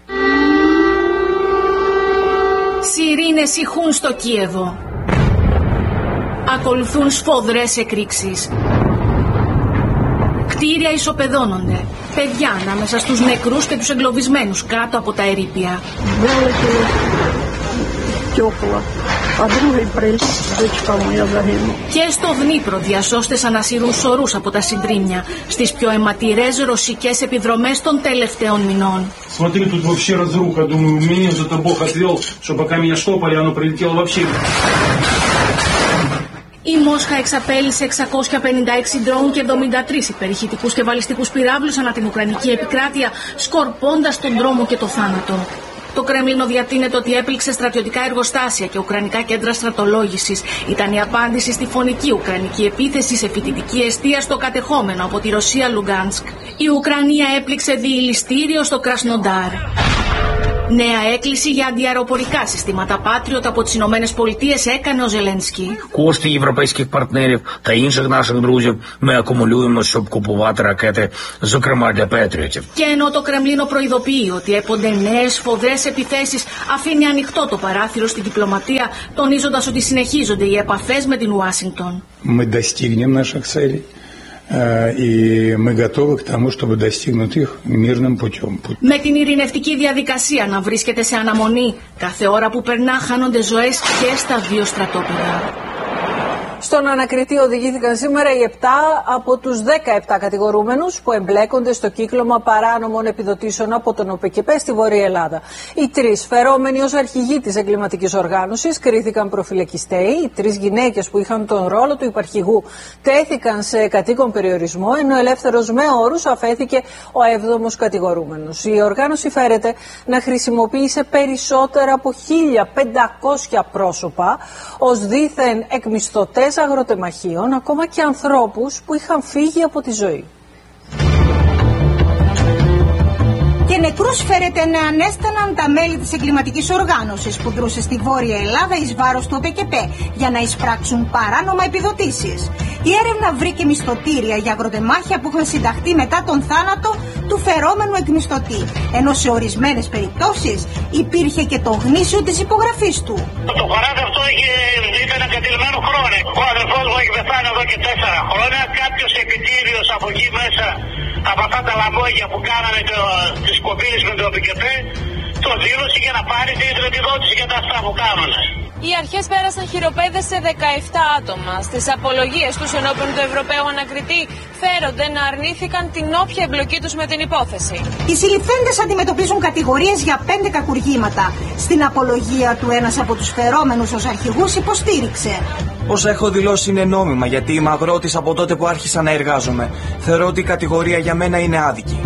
Σιρήνες ηχούν στο Κίεβο. Ακολουθούν σφοδρές εκρήξεις. Κτίρια ισοπεδώνονται. Παιδιά ανάμεσα στους νεκρούς και τους εγκλωβισμένους κάτω από τα ερείπια. Και στο Δνίπρο διασώστες ανασύρουν σωρούς από τα συντρίμμια στις πιο αιματηρές ρωσικές επιδρομές των τελευταίων μηνών. Смотри, тут вообще разруха. Думаю, меня за-то Бог отвел, что пока меня штопали, оно прилетело вообще. Η Μόσχα εξαπέλυσε 656 ντρόουν και 73 υπερηχητικούς και βαλιστικούς πυράβλους ανά την Ουκρανική επικράτεια, σκορπώντας τον δρόμο και το θάνατο. Το Κρέμλινο διατείνεται ότι έπληξε στρατιωτικά εργοστάσια και ουκρανικά κέντρα στρατολόγησης. Ήταν η απάντηση στη φωνική ουκρανική επίθεση σε φοιτητική εστία στο κατεχόμενο από τη Ρωσία Λουγκάνσκ. Η Ουκρανία έπληξε διηλιστήριο στο Κρασνοντάρ. Νέα έκκληση για αντιαεροπορικά συστήματα Patriot από τις Ηνωμένες Πολιτείες έκανε ο Ζελένσκι. Кошти європейських партнерів та інших наших друзів ми акумулюємо, щоб купувати ракети, зокрема для Patriotів. Και ενώ το Κρεμλίνο προειδοποιεί ότι έπονται νέες σφοδρές επιθέσεις, αφήνει ανοιχτό το παράθυρο στην διπλωματία, τονίζοντας ότι συνεχίζονται οι επαφές με την Ουάσιγκτον. Мы достигнем наших целей. И мы готовы к тому, чтобы достигнуть их мирным путем. Με την ειρηνευτική διαδικασία να βρίσκεται σε αναμονή, κάθε ώρα που περνά χάνονται ζωές και στα δύο στρατόπεδα. Στον ανακριτή οδηγήθηκαν σήμερα οι 7 από τους 17 κατηγορούμενους που εμπλέκονται στο κύκλωμα παράνομων επιδοτήσεων από τον ΟΠΕΚΕΠΕ στη Βόρεια Ελλάδα. Οι 3 φερόμενοι ως αρχηγοί της εγκληματικής οργάνωσης κρίθηκαν προφυλακιστέοι. Οι 3 γυναίκες που είχαν τον ρόλο του υπαρχηγού τέθηκαν σε κατοίκον περιορισμό, ενώ ελεύθερος με όρους αφέθηκε ο 7ος κατηγορούμενος. Η οργάνωση φέρεται να χρησιμοποίησε περισσότερα από 1.500 πρόσωπα ως δήθεν εκμισθωτές αγροτεμαχίων, ακόμα και ανθρώπους που είχαν φύγει από τη ζωή. Και νεκρούς φέρεται να ανέσταναν τα μέλη της εγκληματικής οργάνωσης που δρούσε στη Βόρεια Ελλάδα εις βάρος του ΟΠΕΚΕΠΕ για να εισπράξουν παράνομα επιδοτήσεις. Η έρευνα βρήκε μισθωτήρια για αγροτεμάχια που είχαν συνταχθεί μετά τον θάνατο του φερόμενου εκμισθωτή, ενώ σε ορισμένες περιπτώσεις υπήρχε και το γνήσιο της υπογραφής του. Το παράδειγμα αυτό ήταν κατηλημένο χρόνο. Ο αδερφός μου έχει πεθάνει εδώ και 4 χρόνια. Κάποιος επιτήριος από εκεί μέσα, από αυτά τα λαμόγια που κάνανε τις κοπήλες με το ΟΠΕΚΕΠΕ, το δήλωσε για να πάρει την επιδότηση για τα αυτά που κάνανε. Οι αρχές πέρασαν χειροπέδες σε 17 άτομα. Στις απολογίες τους ενώπιον του Ευρωπαίου Ανακριτή φέρονται να αρνήθηκαν την όποια εμπλοκή τους με την υπόθεση. Οι συλληφθέντες αντιμετωπίζουν κατηγορίες για 5 κακουργήματα. Στην απολογία του ένας από τους φερόμενους ως αρχηγούς υποστήριξε: Όσα έχω δηλώσει είναι νόμιμα, γιατί είμαι αγρότης από τότε που άρχισα να εργάζομαι. Θεωρώ ότι η κατηγορία για μένα είναι άδικη.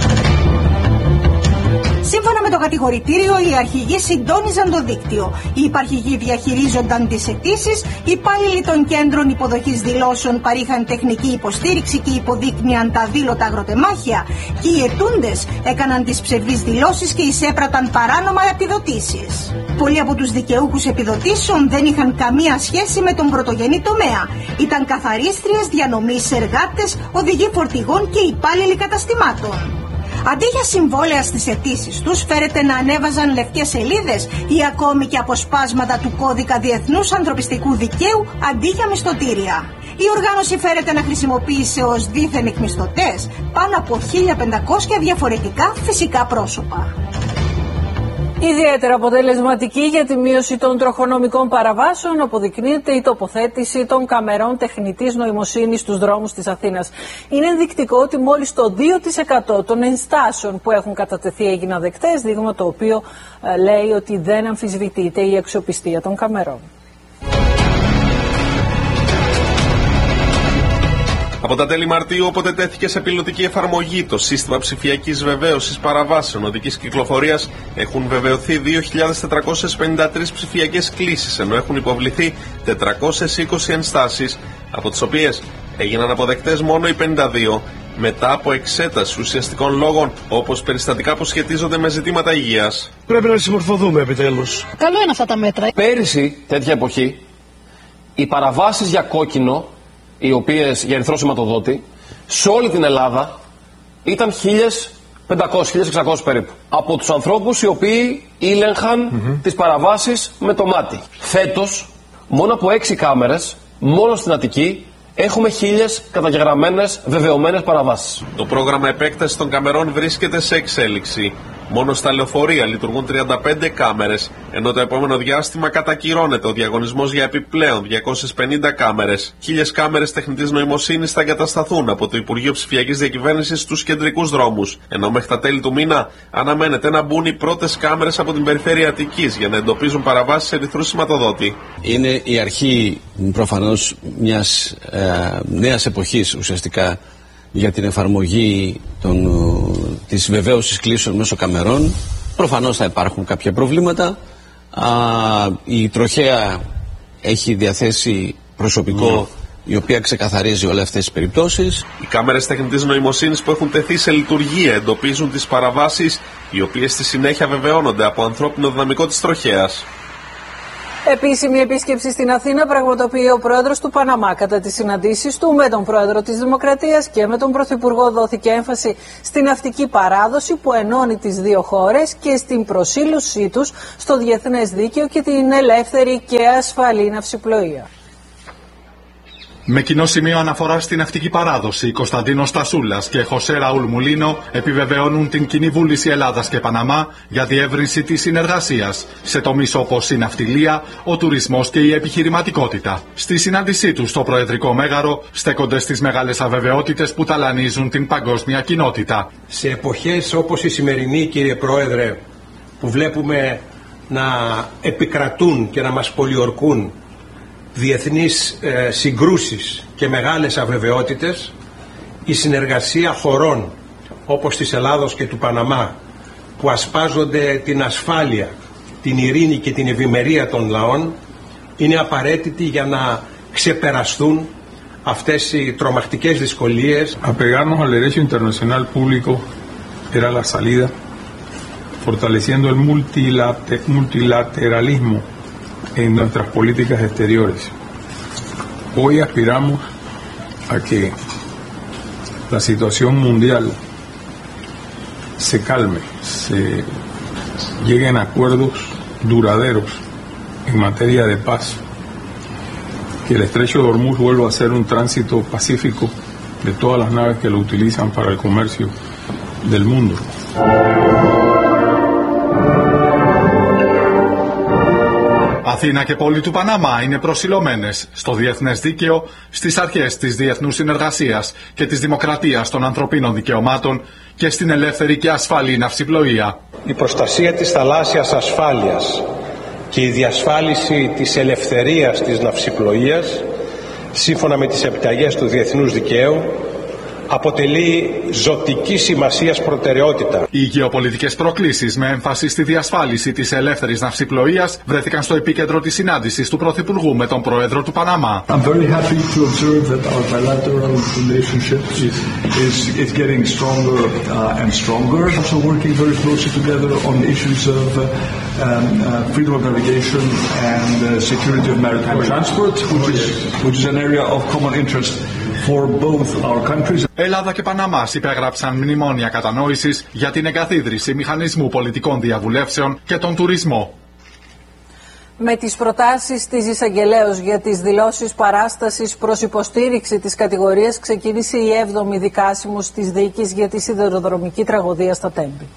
Σύμφωνα με το κατηγορητήριο, οι αρχηγοί συντόνιζαν το δίκτυο. Οι υπαρχηγοί διαχειρίζονταν τις αιτήσεις, οι υπάλληλοι των κέντρων υποδοχής δηλώσεων παρήχαν τεχνική υποστήριξη και υποδείκνυαν τα δήλωτα αγροτεμάχια, και οι αιτούντες έκαναν τις ψευδείς δηλώσεις και εισέπραταν παράνομα επιδοτήσεις. Πολλοί από τους δικαιούχους επιδοτήσεων δεν είχαν καμία σχέση με τον πρωτογενή τομέα. Ήταν καθαρίστριες, διανομής, εργάτες, οδηγοί φορτηγών και υπάλληλοι καταστημάτων. Αντί για συμβόλαια στις αιτήσεις τους, φέρεται να ανέβαζαν λευκές σελίδες ή ακόμη και αποσπάσματα του κώδικα διεθνούς ανθρωπιστικού δικαίου αντί για μισθωτήρια. Η οργάνωση φέρεται να χρησιμοποίησε ως δήθεν εκμισθωτές πάνω από 1.500 διαφορετικά φυσικά πρόσωπα. Ιδιαίτερα αποτελεσματική για τη μείωση των τροχονομικών παραβάσεων αποδεικνύεται η τοποθέτηση των καμερών τεχνητής νοημοσύνης στους δρόμους της Αθήνας. Είναι ενδεικτικό ότι μόλις το 2% των ενστάσεων που έχουν κατατεθεί έγιναν δεκτές, δείγμα το οποίο λέει ότι δεν αμφισβητείται η αξιοπιστία των καμερών. Από τα τέλη Μαρτίου, όποτε τέθηκε σε πιλωτική εφαρμογή το σύστημα ψηφιακής βεβαίωσης παραβάσεων οδικής κυκλοφορίας, έχουν βεβαιωθεί 2.453 ψηφιακές κλήσεις, ενώ έχουν υποβληθεί 420 ενστάσεις, από τις οποίες έγιναν αποδεκτές μόνο οι 52, μετά από εξέταση ουσιαστικών λόγων, όπως περιστατικά που σχετίζονται με ζητήματα υγείας. Πρέπει να συμμορφωθούμε επιτέλους. Καλό είναι αυτά τα μέτρα. Πέρυσι, τέτοια εποχή, οι παραβάσεις για κόκκινο, οι οποίες για ερυθρό σηματοδότη, σε όλη την Ελλάδα ήταν 1.500-1.600 περίπου. Από τους ανθρώπους οι οποίοι ήλεγχαν τις παραβάσεις με το μάτι. Φέτος, μόνο από 6 κάμερες, μόνο στην Αττική, έχουμε 1.000 καταγεγραμμένες βεβαιωμένες παραβάσεις. Το πρόγραμμα επέκτασης των καμερών βρίσκεται σε εξέλιξη. Μόνο στα λεωφορεία λειτουργούν 35 κάμερες, ενώ το επόμενο διάστημα κατακυρώνεται ο διαγωνισμός για επιπλέον 250 κάμερες. 1.000 κάμερες τεχνητής νοημοσύνης θα εγκατασταθούν από το Υπουργείο Ψηφιακής Διακυβέρνησης στους κεντρικούς δρόμους, ενώ μέχρι τα τέλη του μήνα αναμένεται να μπουν οι πρώτες κάμερες από την περιφέρεια Αττικής για να εντοπίζουν παραβάσεις ερυθρού σηματοδότη. Είναι η αρχή προφανώς μιας νέας εποχής ουσιαστικά για την εφαρμογή της βεβαίωσης κλήσεων μέσω καμερών, Προφανώς θα υπάρχουν κάποια προβλήματα. Η τροχέα έχει διαθέσει προσωπικό η οποία ξεκαθαρίζει όλες αυτές τις περιπτώσεις. Οι κάμερες τεχνητής νοημοσύνης που έχουν τεθεί σε λειτουργία εντοπίζουν τις παραβάσεις, οι οποίες στη συνέχεια βεβαιώνονται από ανθρώπινο δυναμικό της τροχέας. Επίσημη επίσκεψη στην Αθήνα πραγματοποιεί ο πρόεδρος του Παναμά. Κατά τις συναντήσεις του με τον πρόεδρο της Δημοκρατίας και με τον πρωθυπουργό δόθηκε έμφαση στην ναυτική παράδοση που ενώνει τις δύο χώρες και στην προσήλωσή τους στο διεθνές δίκαιο και την ελεύθερη και ασφαλή ναυσιπλοεία. Με κοινό σημείο αναφορά στην ναυτική παράδοση, Κωνσταντίνος Τασούλας και Χωσέ Ραούλ Μουλίνο επιβεβαιώνουν την κοινή βούληση Ελλάδας και Παναμά για διεύρυνση της συνεργασίας σε τομείς όπως η ναυτιλία, ο τουρισμός και η επιχειρηματικότητα. Στη συνάντησή τους στο Προεδρικό Μέγαρο στέκονται στις μεγάλες αβεβαιότητες που ταλανίζουν την παγκόσμια κοινότητα. Σε εποχές όπως η σημερινή, κύριε Πρόεδρε, που βλέπουμε να επικρατούν και να μας πολιορκούν διεθνείς συγκρούσεις και μεγάλες αβεβαιότητες, η συνεργασία χωρών όπως της Ελλάδος και του Παναμά που ασπάζονται την ασφάλεια, την ειρήνη και την ευημερία των λαών είναι απαραίτητη για να ξεπεραστούν αυτές οι τρομακτικές δυσκολίες. Apegarnos al derecho internacional público era la salida, fortaleciendo el multilateralismo en nuestras políticas exteriores. Hoy aspiramos a que la situación mundial se calme, se lleguen a acuerdos duraderos en materia de paz, que el estrecho de Hormuz vuelva a ser un tránsito pacífico de todas las naves que lo utilizan para el comercio del mundo. Αθήνα και πόλη του Παναμά είναι προσιλωμένες στο διεθνές δίκαιο, στις αρχές της διεθνούς συνεργασίας και της δημοκρατίας των ανθρωπίνων δικαιωμάτων και στην ελεύθερη και ασφαλή ναυσιπλοεία. Η προστασία της θαλάσσιας ασφάλειας και η διασφάλιση της ελευθερίας της ναυσιπλοείας, σύμφωνα με τις επιταγές του διεθνούς δικαίου, αποτελεί ζωτική σημασίας προτεραιότητα. Οι γεωπολιτικές προκλήσεις με έμφαση στη διασφάλιση της ελεύθερης ναυσιπλοείας βρέθηκαν στο επίκεντρο της συνάντησης του Πρωθυπουργού με τον Πρόεδρο του Παναμά. I'm very happy to observe that our bilateral relationship is getting stronger and stronger. Also working very closely together on issues of freedom of navigation and security of maritime transport, which is an area of common interest for both our countries. Ελλάδα και Παναμάς υπέγραψαν μνημόνια κατανόησης για την εγκαθίδρυση μηχανισμού πολιτικών διαβουλεύσεων και τον τουρισμό. Με τις προτάσεις της εισαγγελέως για τις δηλώσεις παράστασης προς υποστήριξη της κατηγορίας ξεκίνησε η 7η δικάσιμος της δίκης για τη σιδηροδρομική τραγωδία στα Τέμπη.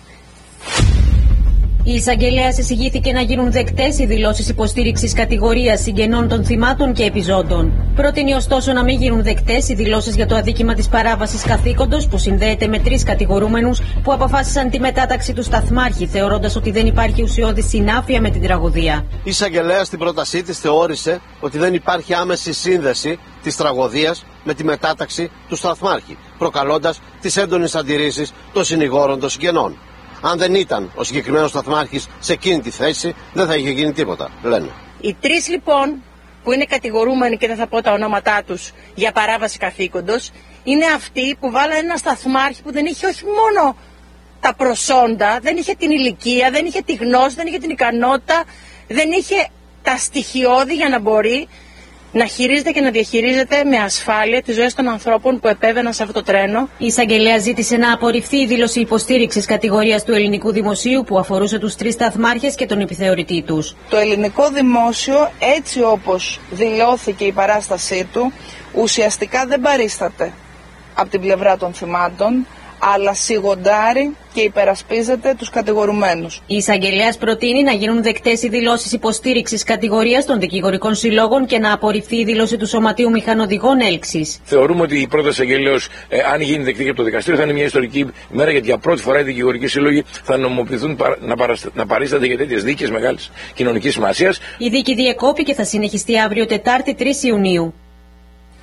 Η εισαγγελέας εισηγήθηκε να γίνουν δεκτές οι δηλώσεις υποστήριξης κατηγορίας συγγενών των θυμάτων και επιζώντων. Πρότεινε ωστόσο να μην γίνουν δεκτές οι δηλώσεις για το αδίκημα της παράβασης καθήκοντος που συνδέεται με 3 κατηγορούμενους που αποφάσισαν τη μετάταξη του σταθμάρχη, θεωρώντας ότι δεν υπάρχει ουσιώδη συνάφεια με την τραγωδία. Η εισαγγελέας στην πρότασή της θεώρησε ότι δεν υπάρχει άμεση σύνδεση της τραγωδίας με τη μετάταξη του σταθμάρχη, προκαλώντας τις έντονες αντιρρήσεις των συνηγόρων των συγγενών. Αν δεν ήταν ο συγκεκριμένος σταθμάρχης σε εκείνη τη θέση, δεν θα είχε γίνει τίποτα, λένε. Οι 3 λοιπόν που είναι κατηγορούμενοι, και δεν θα πω τα ονόματά τους, για παράβαση καθήκοντος, είναι αυτοί που βάλανε ένα σταθμάρχη που δεν είχε όχι μόνο τα προσόντα, δεν είχε την ηλικία, δεν είχε τη γνώση, δεν είχε την ικανότητα, δεν είχε τα στοιχειώδη για να μπορεί να χειρίζεται και να διαχειρίζεται με ασφάλεια τις ζωές των ανθρώπων που επέβαιναν σε αυτό το τρένο. Η εισαγγελέα ζήτησε να απορριφθεί η δήλωση υποστήριξης κατηγορίας του ελληνικού δημοσίου που αφορούσε τους 3 σταθμάρχες και τον επιθεωρητή τους. Το ελληνικό δημόσιο, έτσι όπως δηλώθηκε η παράστασή του, ουσιαστικά δεν παρίσταται από την πλευρά των θυμάτων, αλλά σιγοντάρει και υπερασπίζεται τους κατηγορουμένους. Η εισαγγελέας προτείνει να γίνουν δεκτές οι δηλώσεις υποστήριξης κατηγορίας των δικηγορικών συλλόγων και να απορριφθεί η δήλωση του Σωματείου Μηχανοδηγών Έλξης. Θεωρούμε ότι η πρόταση εισαγγελέως, αν γίνει δεκτή και από το δικαστήριο, θα είναι μια ιστορική ημέρα, γιατί για πρώτη φορά οι δικηγορικοί σύλλογοι θα νομιμοποιηθούν να παρίστανται για τέτοιες δίκες μεγάλης κοινωνικής σημασίας. Η δίκη διεκόπη και θα συνεχιστεί αύριο Τετάρτη 3 Ιουνίου.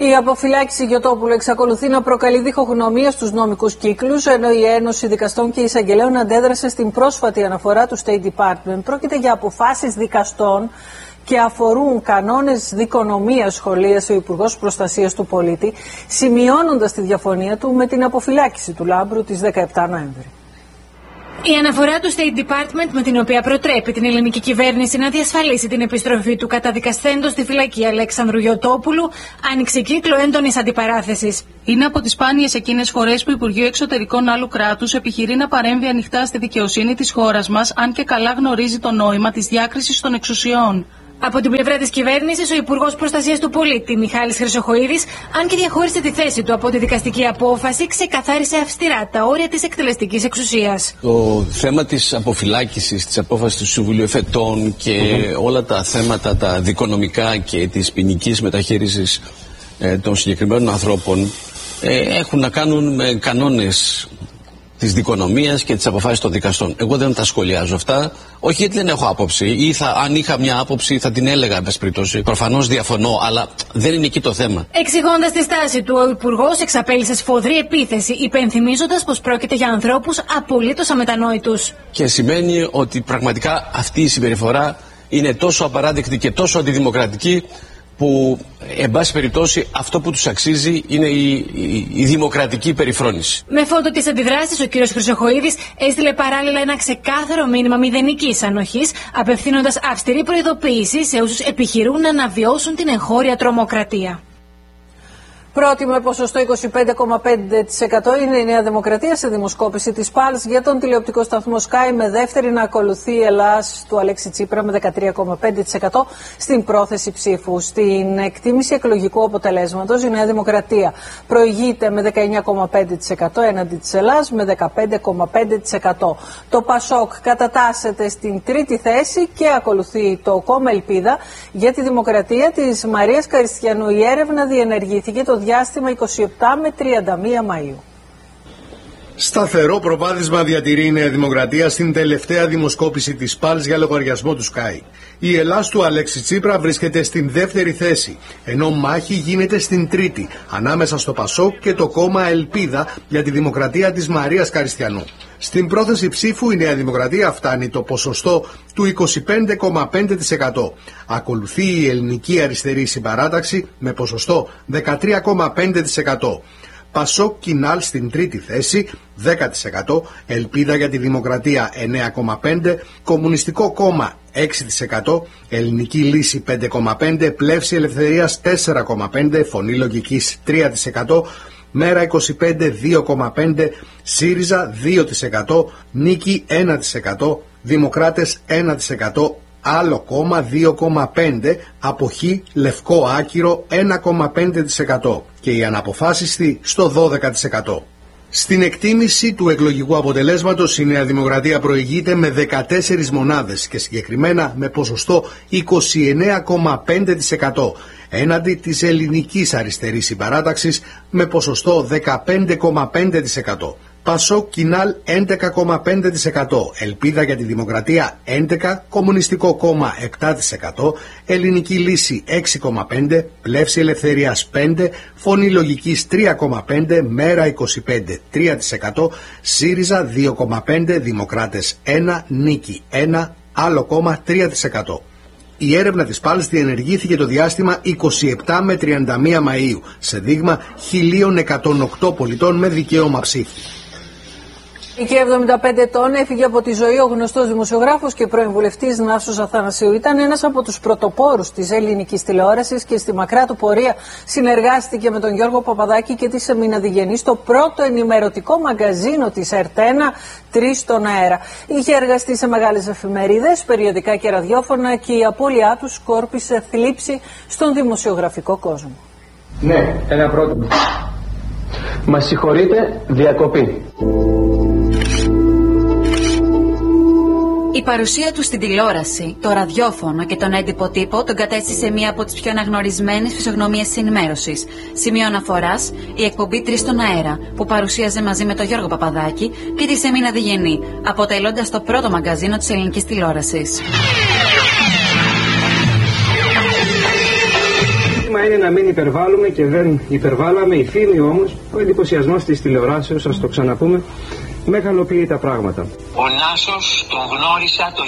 Η αποφυλάκηση Γιωτόπουλου εξακολουθεί να προκαλεί διχογνωμία στους νομικούς κύκλους, ενώ η Ένωση Δικαστών και Εισαγγελέων αντέδρασε στην πρόσφατη αναφορά του State Department. Πρόκειται για αποφάσεις δικαστών και αφορούν κανόνες δικονομίας, σχολίασε ο Υπουργός Προστασίας του Πολίτη, σημειώνοντας τη διαφωνία του με την αποφυλάκηση του Λάμπρου της 17 Νοέμβρη. Η αναφορά του State Department, με την οποία προτρέπει την ελληνική κυβέρνηση να διασφαλίσει την επιστροφή του καταδικασθέντος στη φυλακή Αλέξανδρου Γιωτόπουλου, άνοιξε κύκλο έντονης αντιπαράθεσης. Είναι από τις σπάνιες εκείνες φορές που Υπουργείο Εξωτερικών άλλου κράτους επιχειρεί να παρέμβει ανοιχτά στη δικαιοσύνη της χώρας μας, αν και καλά γνωρίζει το νόημα της διάκρισης των εξουσιών. Από την πλευρά της κυβέρνησης, ο Υπουργός Προστασίας του Πολίτη, Μιχάλης Χρυσοχοΐδης, αν και διαχώρισε τη θέση του από τη δικαστική απόφαση, ξεκαθάρισε αυστηρά τα όρια της εκτελεστικής εξουσίας. Το θέμα της αποφυλάκησης, της απόφασης του Συμβουλίου Εφετών και όλα τα θέματα τα δικονομικά και της ποινικής μεταχείρισης των συγκεκριμένων ανθρώπων έχουν να κάνουν με κανόνες της δικονομίας και της αποφάσης των δικαστών. Εγώ δεν τα σχολιάζω αυτά, όχι γιατί δεν έχω άποψη, ή αν είχα μια άποψη θα την έλεγα, εν πάση περιπτώσει. Προφανώς διαφωνώ, αλλά δεν είναι εκεί το θέμα. Εξηγώντας τη στάση του, ο Υπουργός εξαπέλυσε σφοδρή επίθεση, υπενθυμίζοντας πως πρόκειται για ανθρώπους απολύτως αμετανόητους. Και σημαίνει ότι πραγματικά αυτή η συμπεριφορά είναι τόσο απαράδεκτη και τόσο αντιδημοκρατική, που εν πάση περιπτώσει αυτό που τους αξίζει είναι η δημοκρατική περιφρόνηση. Με φόντο τις αντιδράσεις, ο κ. Χρυσοχοΐδης έστειλε παράλληλα ένα ξεκάθαρο μήνυμα μηδενικής ανοχής, απευθύνοντας αυστηρή προειδοποίηση σε όσους επιχειρούν να αναβιώσουν την εγχώρια τρομοκρατία. Πρώτη με ποσοστό 25,5% είναι η Νέα Δημοκρατία σε δημοσκόπηση της ΠΑΛΣ για τον τηλεοπτικό σταθμό Sky, με δεύτερη να ακολουθεί η Ελλάς του Αλέξη Τσίπρα με 13,5% στην πρόθεση ψήφου. Στην εκτίμηση εκλογικού αποτελέσματος η Νέα Δημοκρατία προηγείται με 19,5% έναντι της Ελλάς με 15,5%. Το ΠΑΣΟΚ κατατάσσεται στην τρίτη θέση και ακολουθεί το κόμμα Ελπίδα για τη Δημοκρατία της Μαρίας Καριστιανού. Η έρευνα διενεργήθηκε το διάστημα 27 με 31 Μαΐου. Σταθερό προβάδισμα διατηρεί η Νέα Δημοκρατία στην τελευταία δημοσκόπηση της ΠΑΛΣ για λογαριασμό του Sky. Η Ελλάς του Αλέξη Τσίπρα βρίσκεται στην δεύτερη θέση, ενώ μάχη γίνεται στην τρίτη, ανάμεσα στο ΠΑΣΟΚ και το κόμμα Ελπίδα για τη Δημοκρατία της Μαρίας Καριστιανού. Στην πρόθεση ψήφου η Νέα Δημοκρατία φτάνει το ποσοστό του 25,5%. Ακολουθεί η Ελληνική Αριστερή Συμπαράταξη με ποσοστό 13,5%. ΠΑΣΟΚ Κινάλ στην τρίτη θέση 10%, Ελπίδα για τη Δημοκρατία 9,5%, Κομμουνιστικό Κόμμα 6%, Ελληνική Λύση 5,5%, Πλεύση Ελευθερίας 4,5%, Φωνή Λογικής 3%, Μέρα 25 2,5%, ΣΥΡΙΖΑ 2%, Νίκη 1%, Δημοκράτες 1%, Άλλο κόμμα 2,5%, Αποχή Λευκό Άκυρο 1,5% και η αναποφάσιστη στο 12%. Στην εκτίμηση του εκλογικού αποτελέσματος η Νέα Δημοκρατία προηγείται με 14 μονάδες και συγκεκριμένα με ποσοστό 29,5% έναντι της Ελληνικής Αριστερής Συμπαράταξης με ποσοστό 15,5%. ΠΑΣΟΚ Κινάλ 11,5%, Ελπίδα για τη Δημοκρατία 11%, Κομμουνιστικό Κόμμα 7%, Ελληνική Λύση 6,5%, Πλεύση Ελευθερίας 5%, Φωνή Λογικής 3,5%, Μέρα 25% 3%, ΣΥΡΙΖΑ 2,5%, Δημοκράτες 1%, Νίκη 1%, Άλλο κόμμα 3%. Η έρευνα της ΠΑΛΣ διενεργήθηκε το διάστημα 27 με 31 Μαΐου σε δείγμα 1.108 πολιτών με δικαίωμα ψήφου. Και 75 ετών έφυγε από τη ζωή ο γνωστός δημοσιογράφος και πρώην βουλευτής Νάσος Αθανασίου. Ήταν ένας από τους πρωτοπόρους της ελληνικής τηλεόρασης και στη μακρά του πορεία συνεργάστηκε με τον Γιώργο Παπαδάκη και τη Σεμίνα Διγενή στο πρώτο ενημερωτικό μαγκαζίνο της ΕΡΤ1, 3 στον αέρα. Είχε εργαστεί σε μεγάλες εφημερίδες, περιοδικά και ραδιόφωνα και η απώλειά του σκόρπισε θλίψη στον δημοσιογραφικό κόσμο. Ναι, ένα πρότυπο. Μας συγχωρείτε, διακοπή. Η παρουσία του στην τηλεόραση, το ραδιόφωνο και τον έντυπο τύπο τον κατέστησε μία από τις πιο αναγνωρισμένες φυσιογνωμίες ενημέρωσης. Σημείο αναφοράς, η εκπομπή 3 στον αέρα, που παρουσίαζε μαζί με τον Γιώργο Παπαδάκη και τη Σεμίνα Διγενή, αποτελώντας το πρώτο μαγκαζίνο της ελληνικής τηλεόρασης. θέμα είναι να μην υπερβάλλουμε και δεν υπερβάλαμε. Η φήμη όμως, ο εντυπωσιασμός της τηλεοράσεως, ας το ξαναπούμε, μεγαλοποιεί τα πράγματα. Ο Νάσος τον γνώρισα το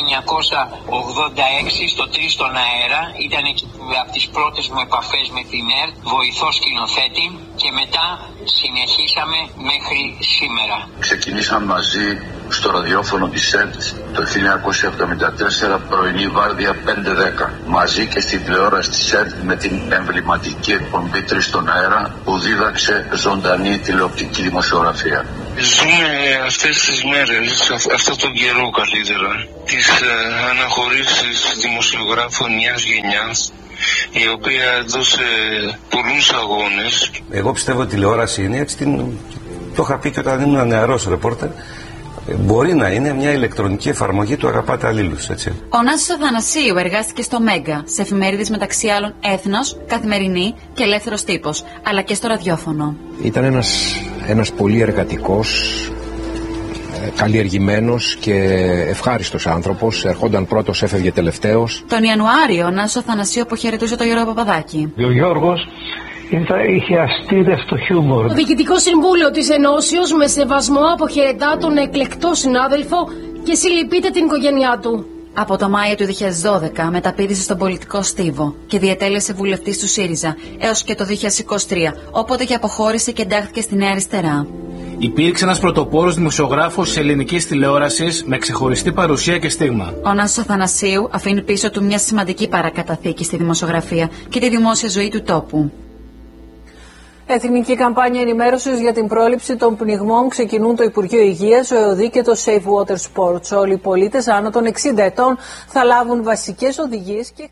1986 στο 3 στον αέρα. Ήταν από τις πρώτες μου επαφές με την ΕΡΤ, βοηθός σκηνοθέτη, και μετά συνεχίσαμε μέχρι σήμερα. Ξεκινήσαμε μαζί στο ραδιόφωνο της ΕΡΤ το 1974, πρωινή βάρδια 5-10. Μαζί και στην τηλεόραση της ΕΡΤ με την εμβληματική εκπομπή 3 στον αέρα που δίδαξε ζωντανή τηλεοπτική δημοσιογραφία. Ζούμε αυτές τις μέρες, αυτόν τον καιρό καλύτερα, τις αναχωρήσεις δημοσιογράφων μιας γενιάς, η οποία έδωσε πολλούς αγώνες. Εγώ πιστεύω ότι η τηλεόραση είναι, έτσι το είχα πει και όταν ήμουν νεαρός ρεπόρτερ, μπορεί να είναι μια ηλεκτρονική εφαρμογή του Αγαπάτε Αλλήλους, έτσι. Ο Νάσος Αθανασίου εργάστηκε στο Μέγκα, σε εφημερίδες μεταξύ άλλων Έθνος, Καθημερινή και Ελεύθερος Τύπος, αλλά και στο ραδιόφωνο. Ήταν ένας πολύ εργατικός, καλλιεργημένος και ευχάριστος άνθρωπος. Ερχόταν πρώτος, έφευγε τελευταίος. Τον Ιανουάριο ο Νάσος Αθανασίου αποχαιρετούσε τον Γιώργο Παπαδάκη. Ο Γιώργος είχε αστήρευτο χιούμορ. Το Διοικητικό Συμβούλιο της Ενώσεως με σεβασμό αποχαιρετά τον εκλεκτό συνάδελφο και συλληπείται την οικογένειά του. Από το Μάιο του 2012 μεταπήδησε στον πολιτικό στίβο και διετέλεσε βουλευτής του ΣΥΡΙΖΑ έως και το 2023, όποτε και αποχώρησε και εντάχθηκε στη Νέα Αριστερά. Υπήρξε ένας πρωτοπόρος δημοσιογράφος της ελληνικής τηλεόρασης με ξεχωριστή παρουσία και στίγμα. Ο Νάσος Αθανασίου αφήνει πίσω του μια σημαντική παρακαταθήκη στη δημοσιογραφία και τη δημόσια ζωή του τόπου. Εθνική καμπάνια ενημέρωσης για την πρόληψη των πνιγμών ξεκινούν το Υπουργείο Υγείας, ο ΕΟΔΗ και το Safe Water Sports. Όλοι οι πολίτες άνω των 60 ετών θα λάβουν βασικές οδηγίες και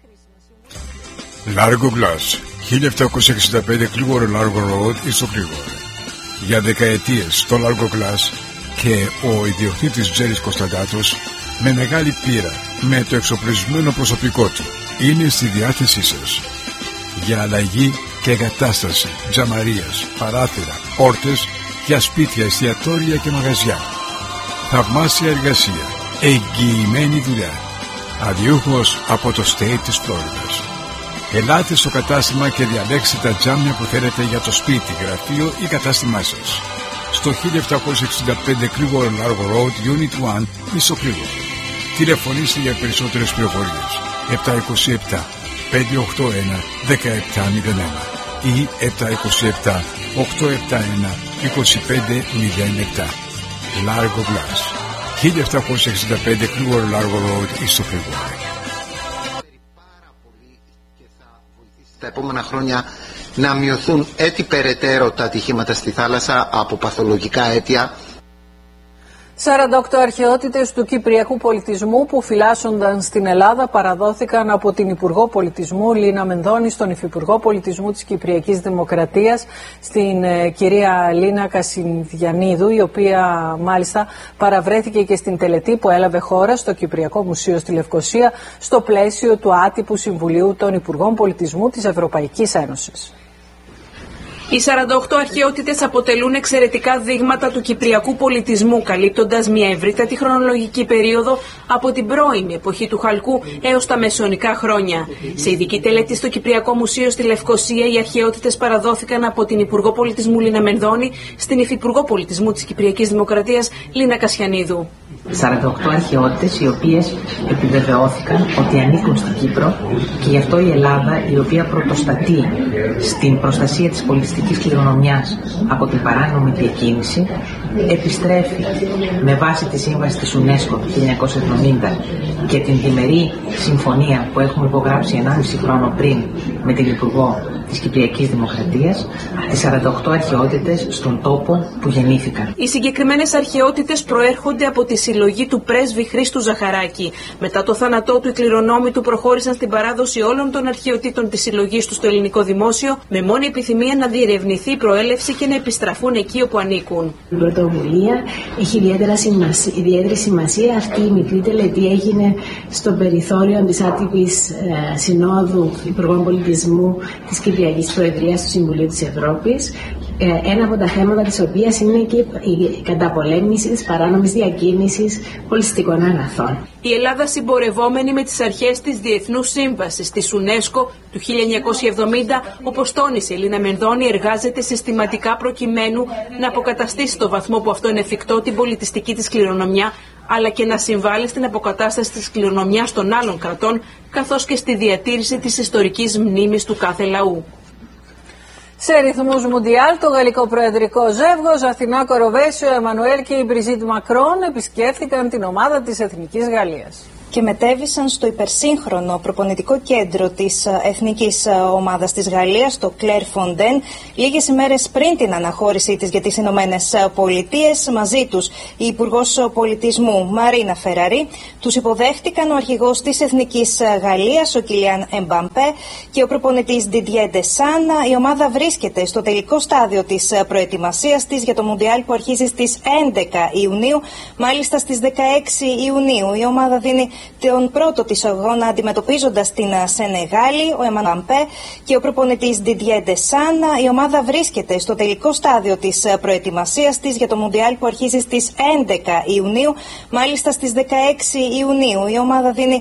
Largo Glass, 1765 Κλίγορο Largo Road, στο Κλίγορο. Για δεκαετίες το Largo Glass και ο ιδιοκτήτης Τζέρης Κωνσταντάτος, με μεγάλη πείρα, με το εξοπλισμένο προσωπικό του, είναι στη διάθεσή σας. Για αλλαγή και εγκατάσταση τζαμαρίας, παράθυρα, πόρτες για σπίτια, εστιατόρια και μαγαζιά. Θαυμάσια εργασία, εγγυημένη δουλειά. Αδιούχος από το state της Φλόριδας. Ελάτε στο κατάστημα και διαλέξτε τα τζάμια που θέλετε για το σπίτι, γραφείο ή κατάστημά σας. Στο 1765 Κλίγορο Largo Road, Unit 1, στο Κλίγορο. Τηλεφωνήστε για περισσότερες πληροφορίες. 727 581 1701 ή 727 871 2507. Largo Glass, 1765 Κλίγορο Largo Road, στο Κλίγορο. Τα επόμενα χρόνια να μειωθούν έτσι περαιτέρω τα ατυχήματα στη θάλασσα από παθολογικά αίτια. 48 αρχαιότητες του κυπριακού πολιτισμού που φυλάσσονταν στην Ελλάδα παραδόθηκαν από την Υπουργό Πολιτισμού Λίνα Μενδώνη στον Υφυπουργό Πολιτισμού της Κυπριακής Δημοκρατίας, στην κυρία Λίνα Κασινδιανίδου, η οποία μάλιστα παραβρέθηκε και στην τελετή που έλαβε χώρα στο Κυπριακό Μουσείο στη Λευκοσία στο πλαίσιο του άτυπου Συμβουλίου των Υπουργών Πολιτισμού της Ευρωπαϊκής Ένωσης. Οι 48 αρχαιότητες αποτελούν εξαιρετικά δείγματα του κυπριακού πολιτισμού, καλύπτοντας μια ευρύτατη χρονολογική περίοδο από την πρώιμη εποχή του Χαλκού έως τα μεσαιωνικά χρόνια. Σε ειδική τελετή στο Κυπριακό Μουσείο στη Λευκοσία, οι αρχαιότητες παραδόθηκαν από την Υπουργό Πολιτισμού Λίνα Μενδώνη στην Υφυπουργό Πολιτισμού της Κυπριακής Δημοκρατίας Λίνα Κασιανίδου. 48 αρχαιότητες οι οποίες επιβεβαιώθηκαν ότι ανήκουν στην Κύπρο και γι' αυτό η Ελλάδα, η οποία πρωτοστατεί στην προστασία της πολιτιστικής κληρονομιάς από την παράνομη διακίνηση, επιστρέφει με βάση τη σύμβαση της UNESCO του 1970 και την διμερή συμφωνία που έχουμε υπογράψει 1,5 χρόνο πριν με την Υπουργό της Κυπριακής Δημοκρατίας, τις 48 αρχαιότητες στον τόπο που γεννήθηκαν. Οι συγκεκριμένες αρχαιότητες προέρχονται από τη συλλογή του πρέσβη Χρήστου Ζαχαράκη. Μετά το θάνατό του, οι κληρονόμοι του προχώρησαν στην παράδοση όλων των αρχαιοτήτων της συλλογής του στο ελληνικό δημόσιο, με μόνη επιθυμία να διερευνηθεί η προέλευση και να επιστραφούν εκεί όπου ανήκουν. Η πρωτοβουλία έχει ιδιαίτερη σημασία. Αυτή η μικρή τελετή έγινε στο περιθώριο της άτυπης συνόδου Υπουργών Πολιτισμού της Κυπριακής Προεδρίας του Συμβουλίου της Ευρώπης, ένα από τα θέματα της οποίας είναι και η καταπολέμηση της παράνομης διακίνησης πολιτιστικών αγαθών. Η Ελλάδα, συμπορευόμενη με τις αρχές της Διεθνούς Σύμβασης της UNESCO του 1970, όπως τόνισε η Ελίνα Μενδώνη, εργάζεται συστηματικά προκειμένου να αποκαταστήσει στο βαθμό που αυτό είναι εφικτό την πολιτιστική της κληρονομιά, αλλά και να συμβάλλει στην αποκατάσταση της κληρονομιάς των άλλων κρατών, καθώς και στη διατήρηση της ιστορικής μνήμης του κάθε λαού. Σε ρυθμούς Μουντιάλ, το γαλλικό προεδρικό ζεύγος Αθηνά Κοροβέσιο, Εμμανουέλ και η Μπριζίτ Μακρόν επισκέφθηκαν την ομάδα της Εθνικής Γαλλίας και μετέβησαν στο υπερσύγχρονο προπονητικό κέντρο της εθνικής ομάδας της Γαλλίας, το Claire Fontaine, λίγες ημέρες πριν την αναχώρησή της για τις Ηνωμένες Πολιτείες. Μαζί τους η Υπουργός Πολιτισμού Μαρίνα Φεραρή. Τους υποδέχτηκαν ο αρχηγός της Εθνικής Γαλλίας, ο Κιλιάν Εμπαμπέ, και ο προπονητής Didier Deschamps. Η ομάδα βρίσκεται στο τελικό στάδιο της προετοιμασίας της για το Μουντιάλ που αρχίζει στις 11 Ιουνίου. Μάλιστα στις 16 Ιουνίου η ομάδα δίνει τον πρώτο της αγώνα αντιμετωπίζοντας την Σενεγάλη, ο Εμμανουέλ και ο προπονητής Didier Deschamps. Η ομάδα βρίσκεται στο τελικό στάδιο της προετοιμασίας της για το Μουντιάλ που αρχίζει στις 11 Ιουνίου. Μάλιστα στις 16 Ιουνίου η ομάδα δίνει